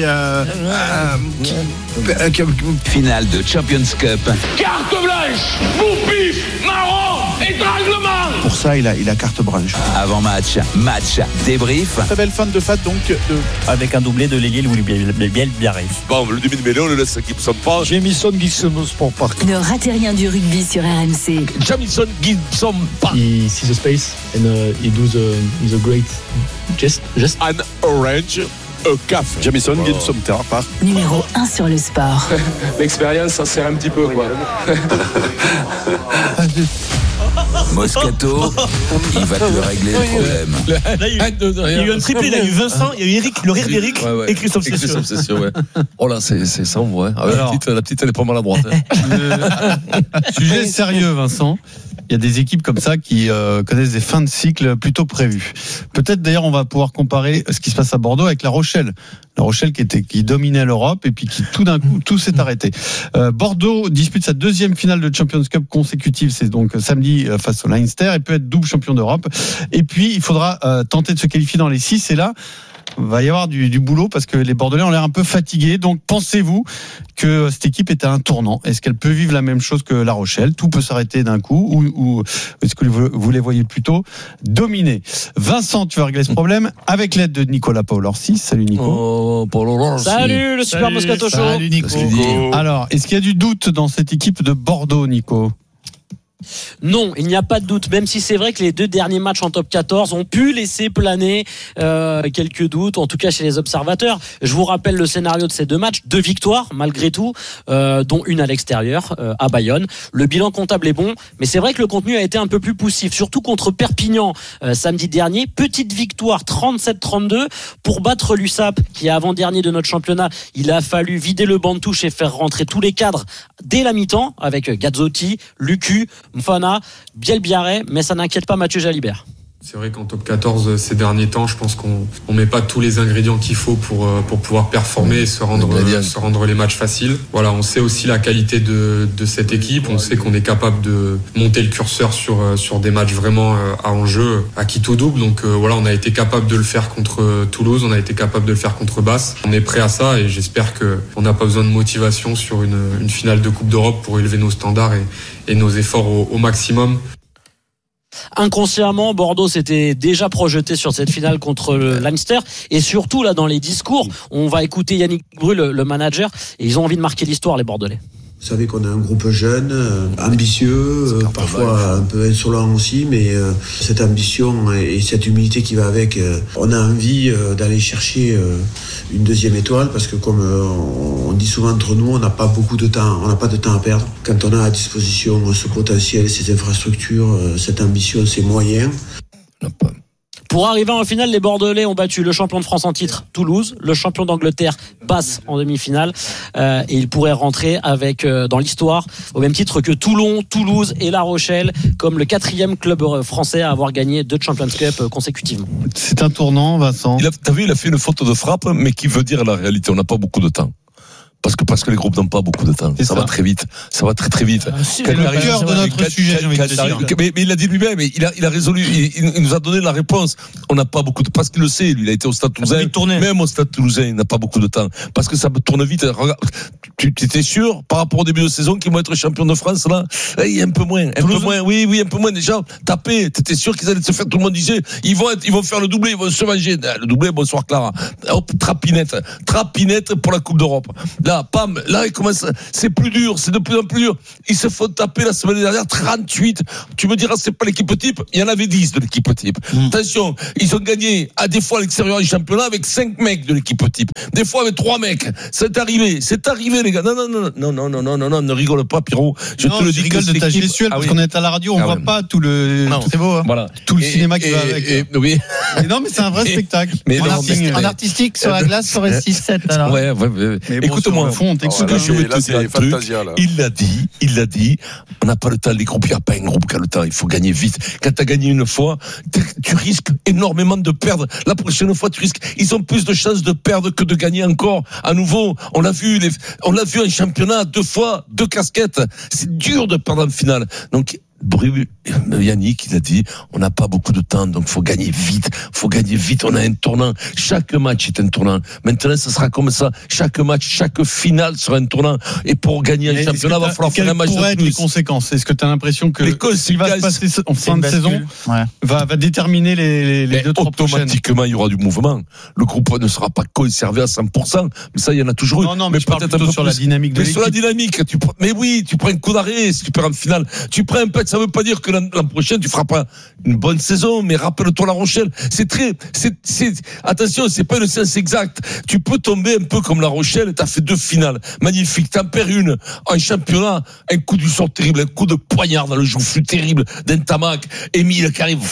finale de Champions Cup. Carte blanche, bouffe, marron, étranglement. Pour ça, il a carte blanche. Avant match débrief. Très belle fin de fat donc avec un doublé de Léguil ou Biarritz. Bon, le demi de mêlée, on le laisse à Gibson Park. Jamison Gibson Sport Park. Ne ratez rien du rugby sur RMC. Jamison Gibson Park. He sees the space and he does the great gest. An orange, a calf. Jamison Gibson Park. Numéro 1 sur le sport. L'expérience, ça sert un petit peu, quoi. Moscato, il va te régler le problème. Il y a eu un triplé, il y a eu Vincent, il y a eu Eric, le rire d'Eric et Christophe Cessieux. Oh là, c'est ça, ouais. La petite, elle est pas maladroite. Sujet sérieux, Vincent. Il y a des équipes comme ça qui connaissent des fins de cycle plutôt prévues. Peut-être d'ailleurs on va pouvoir comparer ce qui se passe à Bordeaux avec La Rochelle. La Rochelle qui dominait l'Europe et puis qui tout d'un coup tout s'est arrêté. Bordeaux dispute sa deuxième finale de Champions Cup consécutive, c'est donc samedi face au Leinster et peut être double champion d'Europe. Et puis il faudra tenter de se qualifier dans les 6 et là va y avoir du boulot parce que les Bordelais ont l'air un peu fatigués. Donc pensez-vous que cette équipe est à un tournant? Est-ce qu'elle peut vivre la même chose que La Rochelle? Tout peut s'arrêter d'un coup ou est-ce que vous les voyez plutôt dominés? Vincent, tu vas régler ce problème avec l'aide de Nicolas Paul-Orsi. Salut Nico. Salut le Super Moscato Show. Salut Nico. Alors, est-ce qu'il y a du doute dans cette équipe de Bordeaux, Nico? Non, il n'y a pas de doute, même si c'est vrai que les 2 derniers matchs en top 14 ont pu laisser planer quelques doutes, en tout cas chez les observateurs. Je vous rappelle le scénario de ces 2 matchs, 2 victoires malgré tout, dont une à l'extérieur, à Bayonne. Le bilan comptable est bon, mais c'est vrai que le contenu a été un peu plus poussif, surtout contre Perpignan samedi dernier. Petite victoire 37-32 pour battre l'USAP, qui est avant-dernier de notre championnat. Il a fallu vider le banc de touche et faire rentrer tous les cadres dès la mi-temps, avec Gazzotti, Lucu, Mfana, Bielbiaré, mais ça n'inquiète pas Mathieu Jalibert. C'est vrai qu'en top 14 ces derniers temps, je pense qu'on met pas tous les ingrédients qu'il faut pour pouvoir performer et se rendre les matchs faciles. Voilà, on sait aussi la qualité de cette équipe, on sait qu'on est capable de monter le curseur sur des matchs vraiment à enjeu, à qui tout double. Donc voilà, on a été capable de le faire contre Toulouse, on a été capable de le faire contre Basse. On est prêt à ça et j'espère qu'on n'a pas besoin de motivation sur une finale de Coupe d'Europe pour élever nos standards et nos efforts au maximum. Inconsciemment, Bordeaux s'était déjà projeté sur cette finale contre le Leinster et surtout là dans les discours, on va écouter Yannick Brul, le manager, et ils ont envie de marquer l'histoire, les Bordelais. Vous savez qu'on a un groupe jeune, ambitieux, parfois un peu insolent aussi, mais cette ambition et cette humilité qui va avec, on a envie d'aller chercher une deuxième étoile parce que comme on dit souvent entre nous, on n'a pas beaucoup de temps, on n'a pas de temps à perdre. Quand on a à disposition ce potentiel, ces infrastructures, cette ambition, ces moyens. Pour arriver en finale, les Bordelais ont battu le champion de France en titre, Toulouse, le champion d'Angleterre passe en demi-finale, et ils pourraient rentrer avec dans l'histoire au même titre que Toulon, Toulouse et La Rochelle comme le 4e club français à avoir gagné 2 Champions Cup consécutivement. C'est un tournant, Vincent. T'as vu, il a fait une faute de frappe, mais qui veut dire la réalité. On n'a pas beaucoup de temps. Parce que les groupes n'ont pas beaucoup de temps. Ça va très vite. Ça va très très vite. C'est le cœur de notre sujet, j'ai envie de dire. Mais il l'a dit lui-même, il a résolu, il nous a donné la réponse. On n'a pas beaucoup de, parce qu'il le sait, lui, il a été au Stade Toulousain. Même au Stade Toulousain, il n'a pas beaucoup de temps. Parce que ça tourne vite. Regarde, tu étais sûr, par rapport au début de saison, qu'ils vont être champions de France, là? Il y a un peu moins. Oui, un peu moins. Déjà, tapé. T'étais sûr qu'ils allaient se faire, tout le monde disait, ils vont faire le doublé, ils vont se venger. Le doublé, bonsoir Clara. Hop, trapinette pour la Coupe d'Europe. Là, pam, là, il commence, c'est plus dur, c'est de plus en plus dur. Ils se font taper la semaine dernière, 38. Tu me diras, c'est pas l'équipe type. Il y en avait 10 de l'équipe type. Attention, ils ont gagné, à des fois à l'extérieur du championnat, avec 5 mecs de l'équipe type. Des fois avec 3 mecs. C'est arrivé, les gars. Non, ne rigole pas, Pierrot. Je te le dis. Je rigole de ta gestuelle, parce qu'on est à la radio, on voit pas tout le, c'est beau, hein. Voilà. Tout le cinéma qui va avec. Oui. Mais non, mais c'est un vrai spectacle. Mais en artistique, sur la glace, ça aurait 6-7, alors. Ouais. Écoute-moi. Ce que je veux te dire un truc, il l'a dit, on n'a pas le temps, les groupes, il n'y a pas un groupe qui a le temps, il faut gagner vite. Quand tu as gagné une fois, tu risques énormément de perdre. La prochaine fois, ils ont plus de chances de perdre que de gagner encore. À nouveau, on l'a vu en championnat 2 fois, 2 casquettes. C'est dur de perdre en finale. Donc, Yannick, il a dit, on n'a pas beaucoup de temps, donc faut gagner vite. On a un tournant. Chaque match est un tournant. Maintenant, ça sera comme ça. Chaque match, chaque finale sera un tournant. Et pour gagner un championnat, il va falloir faire un match de plus. Quelles pourraient être les conséquences? Est-ce que tu as l'impression que ce qui va se passer en fin de saison va déterminer les 2-3 prochaines? Automatiquement, il y aura du mouvement. Le groupe ne sera pas conservé à 100%. Mais ça, il y en a toujours eu. Non, mais je parle plutôt sur la dynamique de l'équipe. Sur la dynamique, mais oui, tu prends un coup d'arrêt si tu perds en finale. Tu prends un pet, ça veut pas dire que l'an prochain tu feras pas une bonne saison, mais rappelle-toi La Rochelle, attention, c'est pas une science exacte. Tu peux tomber un peu comme La Rochelle, t'as fait 2 finales magnifiques, t'en perds une en championnat, un coup du sort terrible, un coup de poignard dans le joufflu terrible d'un Tamac, Émile qui arrive,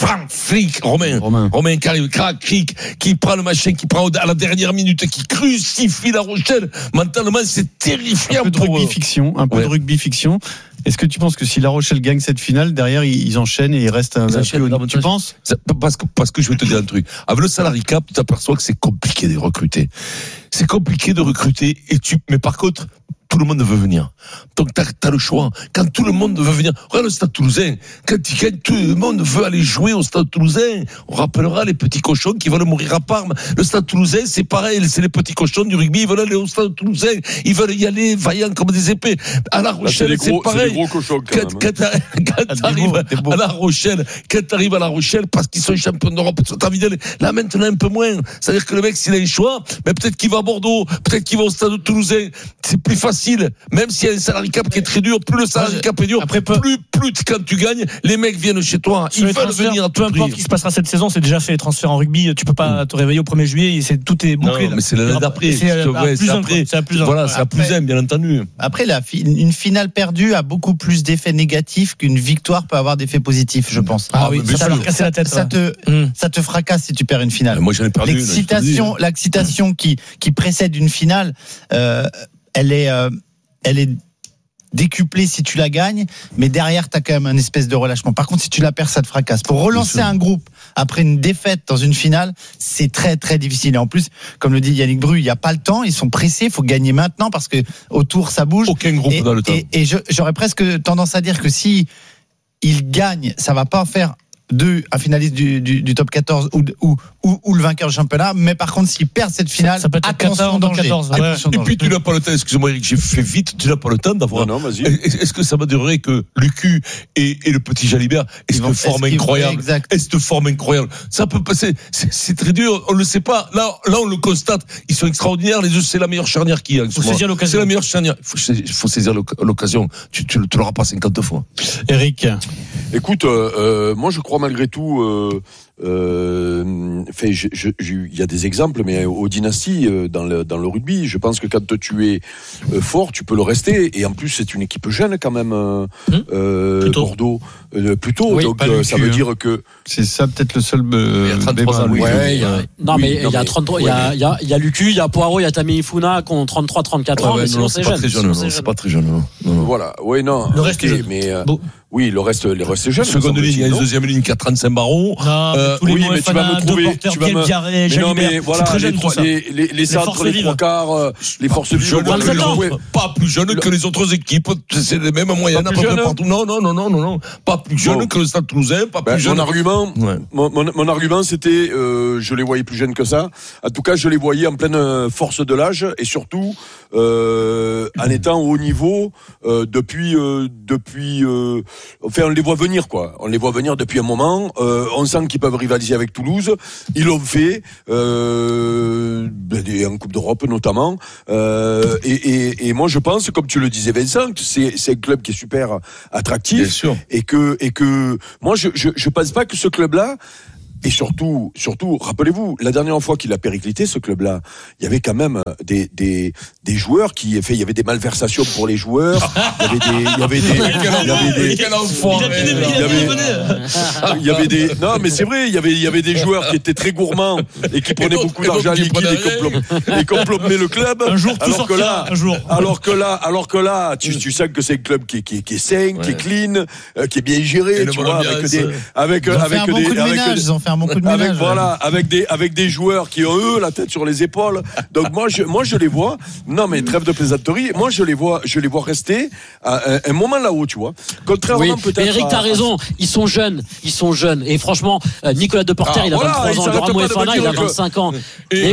Romain qui arrive, qui prend le machin, qui prend à la dernière minute, qui crucifie La Rochelle. Mentalement, c'est terrifiant. Un peu de rugby fiction. Est-ce que tu penses que si La Rochelle gagne cette finale, derrière ils enchaînent et ils restent un peu au niveau? Tu penses? Parce que je vais te dire un truc. Avec le salary cap, tu t'aperçois que c'est compliqué de recruter. C'est compliqué de recruter mais par contre, tout le monde veut venir. Donc t'as le choix. Quand tout le monde veut venir, regarde le Stade Toulousain. Quand tout le monde veut aller jouer au Stade Toulousain, on rappellera les petits cochons qui veulent mourir à Parme. Le Stade Toulousain, c'est pareil, c'est les petits cochons du rugby, ils veulent aller au Stade Toulousain, ils veulent y aller vaillants comme des épées. À La Rochelle, c'est pareil. C'est des gros cochons quand t'arrives à La Rochelle, parce qu'ils sont champions d'Europe, t'as envie d'aller là maintenant un peu moins. C'est-à-dire que le mec, s'il a un choix, mais peut-être qu'il va à Bordeaux, peut-être qu'il va au Stade Toulousain. C'est plus facile. Même s'il y a un salary cap qui est très dur, plus le salary cap est dur, plus quand tu gagnes, les mecs viennent chez toi. Ils veulent venir à tout prix. Peu importe ce qui se passera cette saison, c'est déjà fait. Les transferts en rugby, tu peux pas te réveiller au 1er juillet, tout est bouclé. Non, mais c'est l'année d'après. C'est la plus 1. Voilà, c'est la plus 1, bien entendu. Après, une finale perdue a beaucoup plus d'effets négatifs qu'une victoire peut avoir d'effets positifs, je pense. Ah oui, ça va casser la tête. Ça te fracasse si tu perds une finale. Moi, j'en ai perdu. L'excitation qui précède une finale, elle est décuplée si tu la gagnes, mais derrière t'as quand même un espèce de relâchement. Par contre, si tu la perds, ça te fracasse. Pour relancer un groupe après une défaite dans une finale, c'est très très difficile. Et en plus, comme le dit Yannick Bru, il n'y a pas le temps, ils sont pressés, il faut gagner maintenant parce que autour ça bouge. Aucun groupe n'a le temps. Et j'aurais presque tendance à dire que si ils gagnent, ça va pas faire un finaliste du top 14 ou le vainqueur du championnat, mais par contre s'ils perdent cette finale, ça peut être attention danger. 14, et puis tu n'as pas le temps, excuse-moi Eric, j'ai fait vite, tu n'as pas le temps d'avoir. Non, vas-y. Est-ce que ça va durer que Lucu et le petit Jalibert cette forme incroyable, ça peut passer, c'est très dur, on le sait pas, là on le constate, ils sont extraordinaires, les deux, c'est la meilleure charnière qu'il y a. C'est la meilleure charnière, il faut saisir l'occasion, tu l'auras pas 50 fois. Eric, écoute, moi je crois malgré tout il y a des exemples, mais aux dynasties dans le rugby, je pense que quand tu es fort, tu peux le rester. Et en plus, c'est une équipe jeune quand même, Bordeaux. Plutôt, oui, donc ça veut dire que c'est ça peut-être le seul. Il y a 33 ans. Il y a 33. Il y a Lucu, il y a Poirot, il y a Tammy Funa qui ont 33-34 ans. Mais sinon c'est jeune. C'est pas très jeune. Voilà. Oui, non. Le reste est jeune. Mais oui, le reste est jeune. Seconde ligne, il y a une deuxième ligne qui a 35 barons. Tous les mots Fana, deux porteurs, Pierre Garret, Jalibert. Voilà, très jeune, les centres, les trois quarts, les forces vives. Pas plus jeunes que les autres équipes. C'est les mêmes moyennes à peu près partout. Non. Pas plus jeunes que le Stade Toulousain. Pas plus jeunes. Mon argument, c'était, je les voyais plus jeunes que ça. En tout cas, je les voyais en pleine force de l'âge et surtout en étant au haut niveau depuis. Enfin, on les voit venir, quoi. On les voit venir depuis un moment. On sent qu'ils peuvent rivaliser avec Toulouse. Ils l'ont fait en Coupe d'Europe notamment. Et moi, je pense, comme tu le disais, Vincent, que c'est un club qui est super attractif. Bien sûr. Et que moi, je pense pas que ce club-là. Et surtout, rappelez-vous, la dernière fois qu'il a périclité, ce club-là, il y avait quand même des joueurs il y avait des malversations pour les joueurs. Non, mais c'est vrai, il y avait des joueurs qui étaient très gourmands et qui prenaient beaucoup d'argent liquide et complombaient le club. Un jour, tout sortira. Alors que là, tu sens que c'est un club qui est sain, qui est clean, qui est bien géré, tu vois, avec des joueurs qui ont eux la tête sur les épaules. Donc moi je les vois. Non mais trêve de plaisanterie. Moi je les vois rester à un moment là-haut, tu vois. Contrairement peut-être. Mais Eric, t'as raison. Ils sont jeunes. Et franchement, Nicolas Deporter, il a 23 ans. Laurent Moefana, il a 25 ans. Et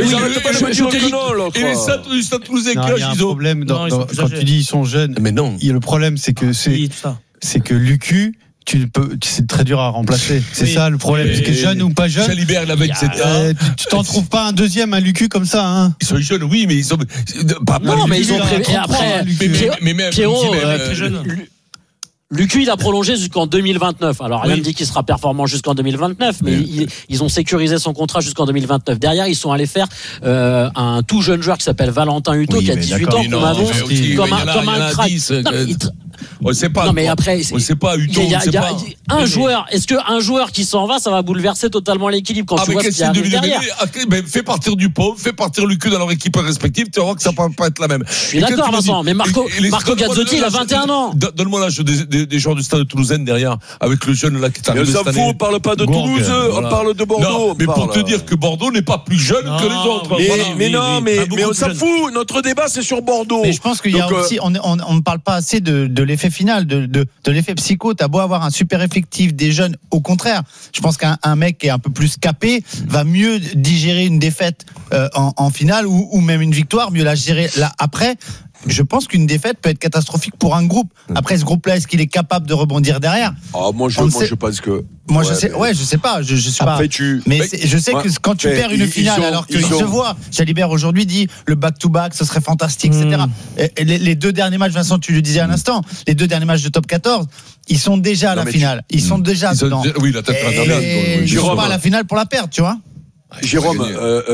les Stade Toulousain, il y a un problème quand tu dis ils sont jeunes. Mais non. Le problème c'est que Lucu, c'est très dur à remplacer. C'est ça le problème. C'est que jeune ou pas jeune. Jalibert, il avait 17 ans. Tu t'en trouves pas un deuxième, un Lucu comme ça, hein. Ils sont jeunes, oui, mais ils sont pas. Non, mais ils ont prévu. Après, Pierrot, Lucu, il a prolongé jusqu'en 2029. Alors, rien ne dit qu'il sera performant jusqu'en 2029, mais ils ont sécurisé son contrat jusqu'en 2029. Derrière, ils sont allés faire un tout jeune joueur qui s'appelle Valentin Hutto, qui a 18 ans, qu'on annonce comme un crack. On sait pas. Non, mais après, on sait pas. Hutto, il y a un joueur. Est-ce qu'un joueur qui s'en va, ça va bouleverser totalement l'équilibre quand tu vois ce qui arrive derrière? Fais partir Dupont, fais partir Lucu dans leur équipe respective, tu verras que ça va pas être la même. Je suis d'accord, Vincent, mais Marco Gazzotti, il a 21 ans. Donne-moi l'âge des joueurs du Stade Toulousain derrière, avec le jeune là qui est arrivé cette année. On parle pas de Toulouse, on parle de Bordeaux. Non, mais pour te dire que Bordeaux n'est pas plus jeune que les autres. Mais on s'en fout. Notre débat, c'est sur Bordeaux. Mais je pense qu'il y a aussi, on ne parle pas assez de l'effet final, de l'effet psycho. T'as beau avoir un super effectif des jeunes, au contraire, je pense qu'un mec qui est un peu plus capé va mieux digérer une défaite en finale ou même une victoire, mieux la gérer là après. Je pense qu'une défaite peut être catastrophique pour un groupe. Après, ce groupe-là, est-ce qu'il est capable de rebondir derrière? Moi, je pense que. Je sais pas. Je sais pas. Mais je sais que quand tu perds une finale, alors qu'il se voit, Jalibert aujourd'hui dit le back-to-back, ce serait fantastique, etc. Et les deux derniers matchs, Vincent, tu le disais à l'instant, les deux derniers matchs de top 14, ils sont déjà à la finale. Ils sont déjà dedans. Oui, la tête à la finale. Ils sont pas à la finale pour la perdre, tu vois. Jérôme,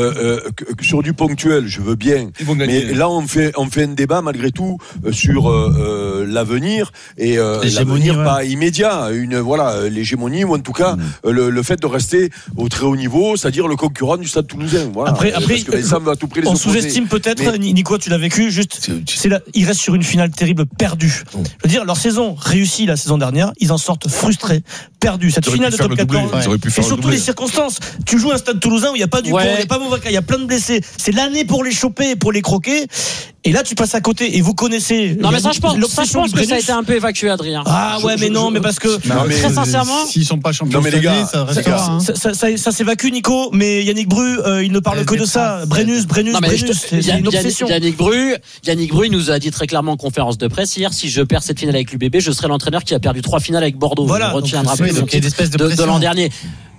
sur du ponctuel, je veux bien. Mais là, on fait un débat malgré tout sur l'avenir et l'avenir pas immédiat. L'hégémonie ou en tout cas le fait de rester au très haut niveau, c'est-à-dire le concurrent du Stade Toulousain. Voilà. Après, parce que ça va à tout prix les on opposer. sous-estime peut-être. Nico, tu l'as vécu. Juste, ils restent sur une finale terrible, perdue. Je veux dire, leur saison réussie la saison dernière, ils en sortent frustrés, perdus. Cette finale de top 14, et surtout les circonstances. Tu joues à un Stade Toulousain où il n'y a pas Dupont, il n'y a pas Mouvaca, il y a plein de blessés. C'est l'année pour les choper, pour les croquer. Et là, tu passes à côté et vous connaissez. Non, mais ça, je pense que ça a été un peu évacué, Adrien. Ah ouais, mais non, mais parce que très sincèrement, s'ils sont pas champions cette année, ça restera. Ça s'évacue, Nico. Mais Yannick Bru, il ne parle que de ça. Brennus. C'est une obsession. Yannick Bru, il nous a dit très clairement en conférence de presse hier, si je perds cette finale avec l'UBB, je serai l'entraîneur qui a perdu 3 finales avec Bordeaux. Voilà. On retiendra plus de l'an dernier.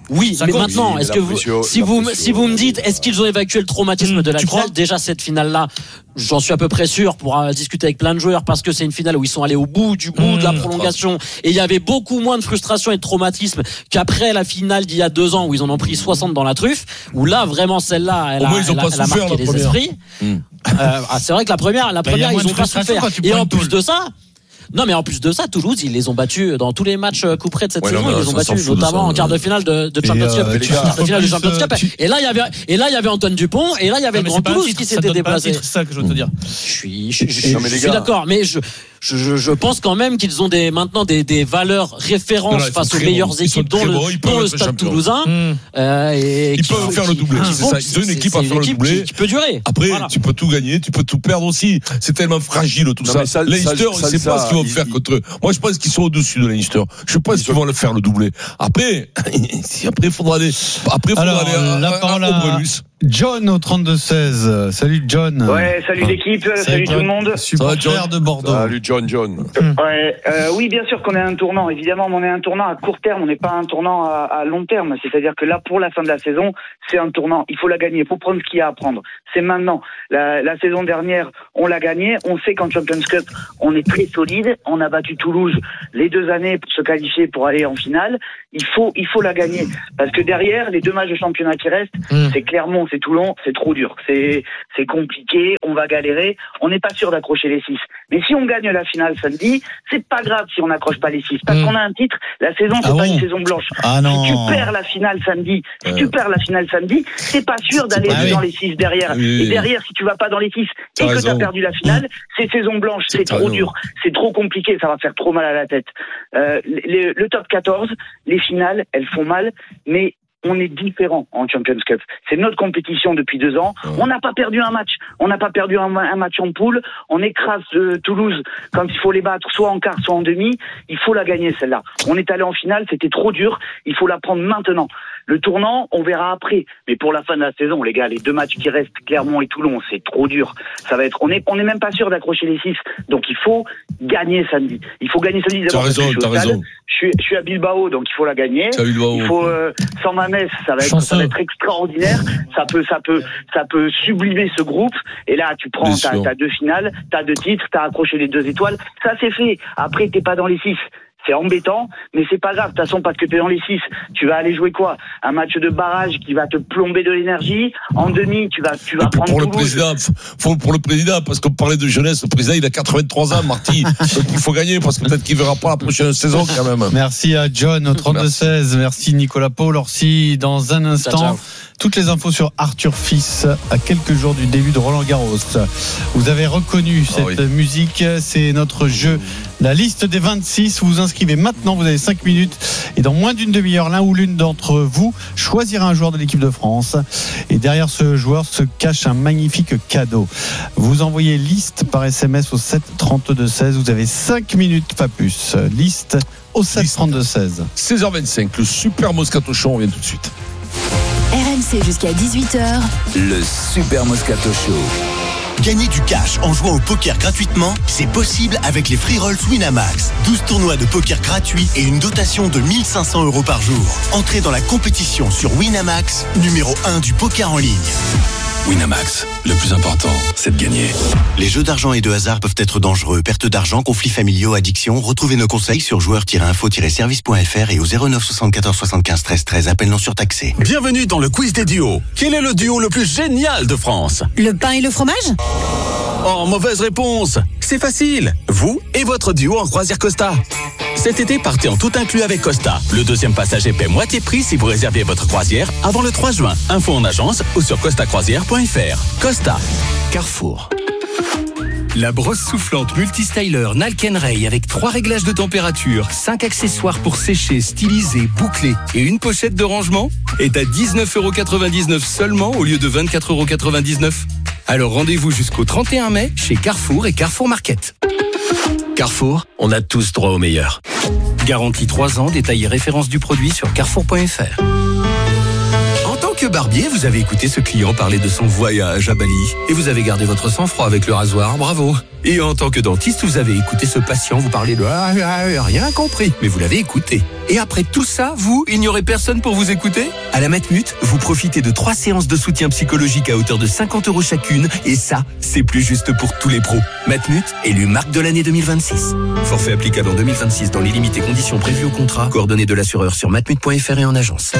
Oui, mais maintenant, est-ce que si vous me dites, est-ce qu'ils ont évacué le traumatisme de la finale? Déjà, cette finale-là, j'en suis à peu près sûr pour discuter avec plein de joueurs parce que c'est une finale où ils sont allés au bout de la prolongation et il y avait beaucoup moins de frustration et de traumatisme qu'après la finale d'il y a 2 ans où ils en ont pris 60 dans la truffe, où là, vraiment, celle-là, elle a marqué les esprits. C'est vrai que la première, ils ont pas souffert. Et en plus de ça, non, mais en plus de ça, Toulouse, ils les ont battus dans tous les matchs coup près de cette saison. Ils les ont battus, notamment en quart de finale de Champions Cup. Et là, il y avait Antoine Dupont, et là, il y avait le Grand Toulouse qui s'était déplacé. C'est ça que je veux te dire. Je suis d'accord, mais je pense quand même qu'ils ont maintenant des valeurs références face aux meilleures équipes, dont le Stade Toulousain. Ils peuvent faire le doublé. C'est ça. Ils ont une équipe à faire le doublé. Qui peut durer. Après, tu peux tout gagner, tu peux tout perdre aussi. C'est tellement fragile tout ça. Leinster, on ne sait pas ce qu'ils vont faire contre eux. Moi, je pense qu'ils sont au-dessus de Leinster. Je pense qu'ils vont le faire le doublé. Après, il faudra aller. La parole à John au 32-16. Salut John. Ouais, salut l'équipe, salut tout le monde. Supporter de Bordeaux. Salut John. Ouais, oui, bien sûr qu'on est un tournant. Évidemment, on est un tournant à court terme, on n'est pas un tournant à long terme. C'est-à-dire que là, pour la fin de la saison, c'est un tournant. Il faut la gagner, il faut prendre ce qu'il y a à prendre. C'est maintenant. La saison dernière, on l'a gagné. On sait qu'en Champions Cup, on est très solide. On a battu Toulouse les 2 années pour se qualifier pour aller en finale. Il faut la gagner. Parce que derrière, les 2 matchs de championnat qui restent, c'est Clermont, c'est Toulon, c'est trop dur. C'est compliqué, on va galérer. On n'est pas sûr d'accrocher les 6. Mais si on gagne la finale samedi, c'est pas grave si on n'accroche pas les 6. Parce qu'on a un titre, la saison, c'est pas une saison blanche. Si tu perds la finale samedi, c'est pas sûr d'aller dans les 6 derrière. Et derrière, si tu vas pas dans les 6 et que tu as perdu la finale, c'est saison blanche, c'est trop dur, c'est trop compliqué, ça va faire trop mal à la tête. Le top 14, les finales, elles font mal, mais on est différent en Champions Cup. C'est notre compétition depuis 2 ans. On n'a pas perdu un match. On n'a pas perdu un match en poule. On écrase Toulouse quand il faut les battre, soit en quart, soit en demi. Il faut la gagner, celle-là. On est allé en finale, c'était trop dur. Il faut la prendre maintenant. Le tournant, on verra après. Mais pour la fin de la saison, les gars, les 2 matchs qui restent, Clermont et Toulon, c'est trop dur. Ça va être, on est même pas sûr d'accrocher les 6. Donc il faut gagner samedi. Il faut gagner samedi. T'as raison. Je suis à Bilbao, donc il faut la gagner. Il faut, sans Mamès, ça va être extraordinaire. Ça peut sublimer ce groupe. Et là, tu prends, t'as 2 finales, t'as 2 titres, t'as accroché les 2 étoiles. Ça, c'est fait. Après, t'es pas dans les 6. C'est embêtant, mais c'est pas grave. De toute façon, parce que t'es dans les 6, tu vas aller jouer quoi? Un match de barrage qui va te plomber de l'énergie. En demi, tu vas prendre pour le président, pour le président, parce qu'on parlait de jeunesse, le président, il a 83 ans, Marty. Donc il faut gagner, parce que peut-être qu'il verra pas la prochaine saison, quand même. Merci à John au 32-16. Merci Nicolas Paul. Orsi, dans un instant. Toutes les infos sur Arthur Fils à quelques jours du début de Roland Garros. Vous avez reconnu cette musique, c'est notre jeu. La liste des 26, vous vous inscrivez maintenant, vous avez 5 minutes et dans moins d'une demi-heure, l'un ou l'une d'entre vous choisira un joueur de l'équipe de France et derrière ce joueur se cache un magnifique cadeau. Vous envoyez liste par SMS au 7 32 16, vous avez 5 minutes, pas plus. Liste au 7 32 16. 16h25, le Super Moscato Show, on revient tout de suite. RMC jusqu'à 18h. Le Super Moscato Show. Gagner du cash en jouant au poker gratuitement, c'est possible avec les Free Rolls Winamax. 12 tournois de poker gratuits et une dotation de 1 500 € par jour. Entrez dans la compétition sur Winamax, numéro 1 du poker en ligne. Winamax, le plus important, c'est de gagner. Les jeux d'argent et de hasard peuvent être dangereux. Perte d'argent, conflits familiaux, addiction. Retrouvez nos conseils sur joueurs-info-service.fr et au 09 74 75 13 13. Appel non surtaxé. Bienvenue dans le quiz des duos. Quel est le duo le plus génial de France? Le pain et le fromage? Oh, mauvaise réponse. C'est facile. Vous et votre duo en croisière Costa. Cet été, partez en tout inclus avec Costa. Le 2e passager paie moitié prix si vous réservez votre croisière avant le 3 juin. Info en agence ou sur costacroisière.fr. Costa. Carrefour. La brosse soufflante multistyler Nalken-Ray avec 3 réglages de température, 5 accessoires pour sécher, styliser, boucler et une pochette de rangement est à 19,99 € seulement au lieu de 24,99 €. Alors rendez-vous jusqu'au 31 mai chez Carrefour et Carrefour Market. Carrefour, on a tous droit au meilleur. Garantie 3 ans, détail et référence du produit sur carrefour.fr. que barbier, vous avez écouté ce client parler de son voyage à Bali. Et vous avez gardé votre sang-froid avec le rasoir, bravo. Et en tant que dentiste, vous avez écouté ce patient vous parler de rien compris. Mais vous l'avez écouté. Et après tout ça, il n'y aurait personne pour vous écouter ? À la Matmut, vous profitez de 3 séances de soutien psychologique à hauteur de 50 € chacune. Et ça, c'est plus juste pour tous les pros. Matmut, élu marque de l'année 2026. Forfait applicable en 2026 dans les limites et conditions prévues au contrat. Coordonnées de l'assureur sur matmut.fr et en agence.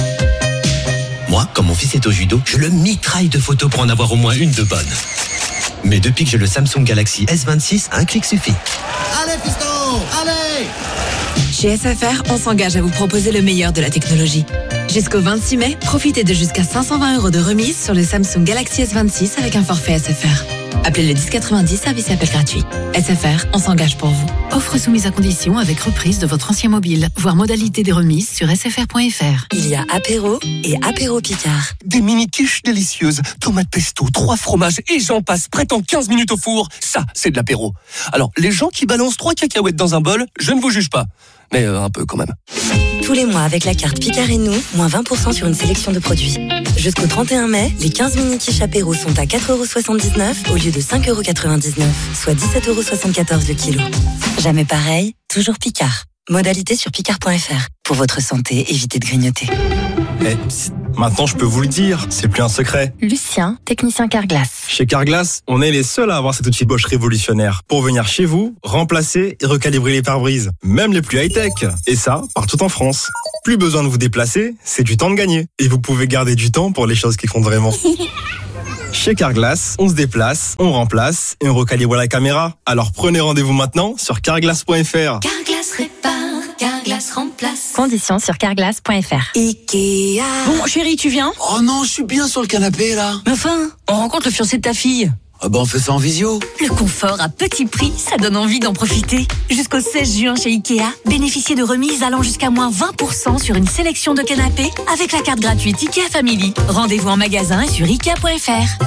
Moi, quand mon fils est au judo, je le mitraille de photos pour en avoir au moins une de bonne. Mais depuis que j'ai le Samsung Galaxy S26, un clic suffit. Allez, fiston, allez! Chez SFR, on s'engage à vous proposer le meilleur de la technologie. Jusqu'au 26 mai, profitez de jusqu'à 520 € de remise sur le Samsung Galaxy S26 avec un forfait SFR. Appelez le 1090, service et appel gratuit. SFR, on s'engage pour vous. Offre soumise à condition avec reprise de votre ancien mobile. Voir modalité des remises sur sfr.fr. Il y a apéro et apéro Picard. Des mini-quiches délicieuses, tomates pesto, 3 fromages et j'en passe, prêt en 15 minutes au four. Ça, c'est de l'apéro. Alors, les gens qui balancent 3 cacahuètes dans un bol, je ne vous juge pas. Mais un peu quand même. Tous les mois, avec la carte Picard et nous, moins 20% sur une sélection de produits. Jusqu'au 31 mai, les 15 mini-quiches apéro sont à 4,79 € au lieu de 5,99 €, soit 17,74 € le kilo. Jamais pareil, toujours Picard. Modalité sur picard.fr. Pour votre santé, évitez de grignoter. Maintenant, je peux vous le dire, c'est plus un secret. Lucien, technicien Carglass. Chez Carglass, on est les seuls à avoir cet outil Bosch révolutionnaire pour venir chez vous, remplacer et recalibrer les pare-brises, même les plus high-tech. Et ça, partout en France. Plus besoin de vous déplacer, c'est du temps de gagner. Et vous pouvez garder du temps pour les choses qui comptent vraiment. Chez Carglass, on se déplace, on remplace et on recalibre la caméra. Alors prenez rendez-vous maintenant sur carglass.fr. Carglass répare, Carglass remplace. Conditions sur carglass.fr. Ikea. Bon, chérie, tu viens? Oh non, je suis bien sur le canapé, là. Mais enfin, on rencontre le fiancé de ta fille. Ah bah on fait ça en visio. Le confort à petit prix, ça donne envie d'en profiter. Jusqu'au 16 juin chez Ikea, bénéficiez de remises allant jusqu'à moins 20% sur une sélection de canapés avec la carte gratuite Ikea Family. Rendez-vous en magasin et sur Ikea.fr.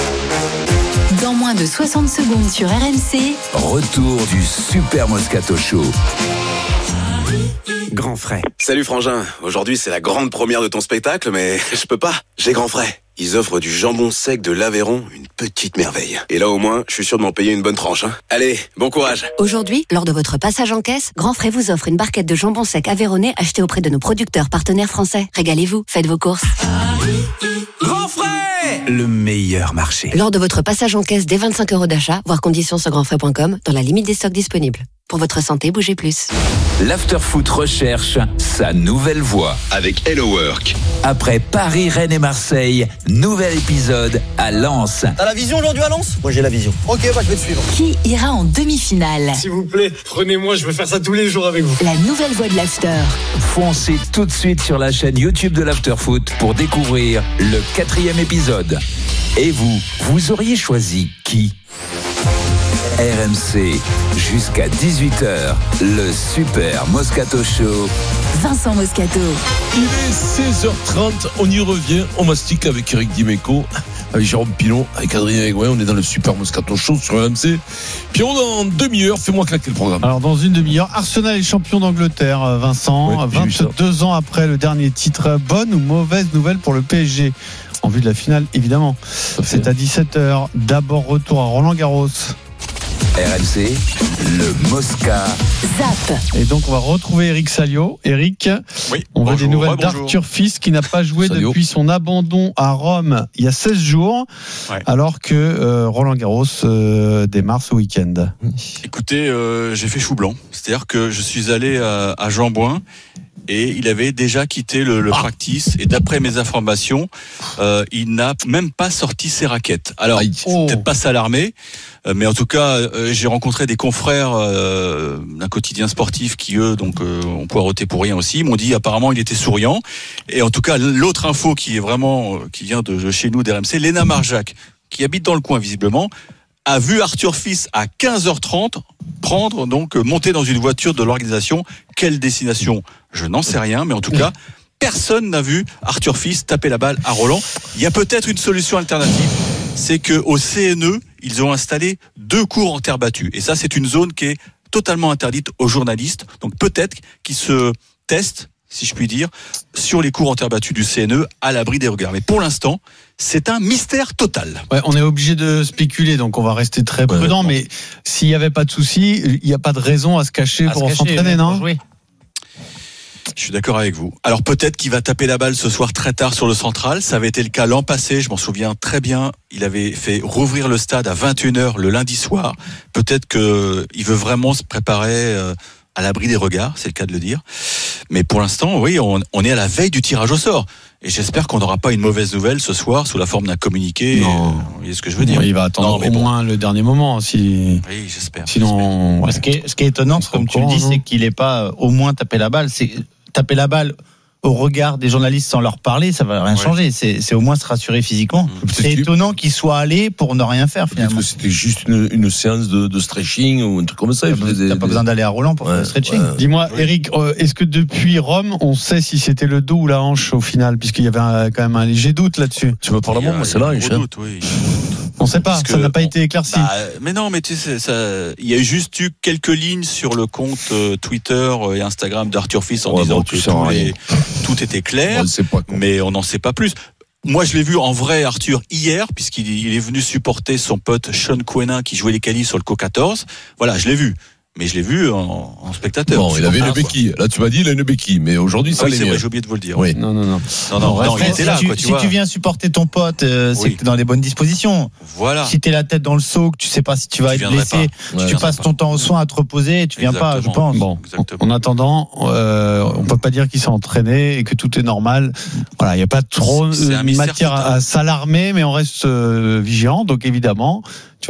Dans moins de 60 secondes sur RMC, retour du Super Moscato Show. Grand Frais. Salut Frangin, aujourd'hui c'est la grande première de ton spectacle, mais je peux pas, j'ai Grand Frais. Ils offrent du jambon sec de l'Aveyron, une petite merveille. Et là au moins, je suis sûr de m'en payer une bonne tranche. Allez, bon courage. Aujourd'hui, lors de votre passage en caisse, Grand Frais vous offre une barquette de jambon sec aveyronnais achetée auprès de nos producteurs partenaires français. Régalez-vous, faites vos courses. Grand Frais, le meilleur marché. Lors de votre passage en caisse dès 25 € d'achat, voir conditions sur grandfrais.com, dans la limite des stocks disponibles. Pour votre santé, bougez plus. L'Afterfoot recherche sa nouvelle voix. Avec Hello Work. Après Paris, Rennes et Marseille, nouvel épisode à Lens. T'as la vision aujourd'hui à Lens? Moi j'ai la vision. Ok, bah je vais te suivre. Qui ira en demi-finale? S'il vous plaît, prenez-moi, je veux faire ça tous les jours avec vous. La nouvelle voix de l'After. Foncez tout de suite sur la chaîne YouTube de l'Afterfoot pour découvrir le 4e épisode. Et vous auriez choisi qui? RMC, jusqu'à 18h, le Super Moscato Show. Vincent Moscato. Il est 16h30, on y revient, on mastique avec Eric Dimeco, avec Jérôme Pilon, avec Adrien Aigouin, on est dans le Super Moscato Show sur RMC. Puis on est en demi-heure, fais-moi claquer le programme. Alors dans une demi-heure, Arsenal est champion d'Angleterre, Vincent, ouais, 22 ans après le dernier titre. Bonne ou mauvaise nouvelle pour le PSG? En vue de la finale, évidemment. C'est à 17h. D'abord retour à Roland-Garros. RMC, le Mosca. Zap. Et donc on va retrouver Eric Salio. Eric, oui, on veut des nouvelles d'Arthur Fils qui n'a pas joué depuis son abandon à Rome il y a 16 jours, alors que Roland Garros démarre ce week-end. Écoutez, j'ai fait chou blanc. C'est-à-dire que je suis allé à Jean-Bouin et il avait déjà quitté le practice, et d'après mes informations, il n'a même pas sorti ses raquettes. Alors, peut-être pas s'alarmer, mais en tout cas, j'ai rencontré des confrères d'un quotidien sportif qui, eux, donc, ont poireauté pour rien aussi. Ils m'ont dit, apparemment, il était souriant. Et en tout cas, l'autre info qui est vraiment, qui vient de chez nous, d'RMC, Léna Marjac, qui habite dans le coin, visiblement, a vu Arthur Fils à 15h30 monter dans une voiture de l'organisation. Quelle destination? Je n'en sais rien, mais en tout cas, personne n'a vu Arthur Fils taper la balle à Roland. Il y a peut-être une solution alternative, c'est qu'au CNE, ils ont installé 2 cours en terre battue. Et ça, c'est une zone qui est totalement interdite aux journalistes. Donc peut-être qu'ils se testent si je puis dire, sur les cours en terre battue du CNE à l'abri des regards. Mais pour l'instant, c'est un mystère total. Ouais, on est obligé de spéculer, donc on va rester très prudent. Mais s'il n'y avait pas de souci, il n'y a pas de raison à se cacher pour s'entraîner, non ? Je suis d'accord avec vous. Alors peut-être qu'il va taper la balle ce soir très tard sur le central. Ça avait été le cas l'an passé, je m'en souviens très bien. Il avait fait rouvrir le stade à 21h le lundi soir. Peut-être qu'il veut vraiment se préparer à l'abri des regards, c'est le cas de le dire. Mais pour l'instant, oui, on est à la veille du tirage au sort. Et j'espère qu'on n'aura pas une mauvaise nouvelle ce soir sous la forme d'un communiqué. Vous voyez ce que je veux dire ? Il va attendre au moins le dernier moment. Oui, j'espère. Sinon, Ce qui est étonnant, comme tu le dis, c'est qu'il n'ait pas au moins tapé la balle. C'est taper la balle au regard des journalistes sans leur parler, ça va rien changer. C'est au moins se rassurer physiquement. C'est étonnant qu'il soit allé pour ne rien faire finalement. Peut-être que c'était juste une séance de stretching ou un truc comme ça. T'as pas besoin d'aller à Roland pour faire le stretching. Dis-moi, Eric, est-ce que depuis Rome, on sait si c'était le dos ou la hanche au final, puisqu'il y avait quand même un léger doute là-dessus. Tu veux parler moi, c'est là, on ne sait pas, ça n'a pas été éclairci. Mais non, mais tu sais, il y a juste eu quelques lignes sur le compte Twitter et Instagram d'Arthur Fils en disant que tout était clair, mais on n'en sait pas plus. Moi, je l'ai vu en vrai, Arthur, hier, puisqu'il est venu supporter son pote Sean Quenin qui jouait les qualifs sur le Co-14. Voilà, je l'ai vu. Mais je l'ai vu en spectateur. Bon, il avait une béquille. Là, tu m'as dit, il a une béquille. Mais aujourd'hui, ça l'est. C'est vrai, j'ai oublié de vous le dire. Oui. Non, il était là, quoi, tu vois. Si tu viens supporter ton pote, c'est que t'es dans les bonnes dispositions. Voilà. Si t'es la tête dans le seau, que tu sais pas si tu vas être blessé, tu passes ton temps aux soins à te reposer, tu viens pas, je pense. Bon. En attendant, on peut pas dire qu'il s'est entraîné et que tout est normal. Voilà, il y a pas trop de matière à s'alarmer, mais on reste vigilant. Donc évidemment, tu vas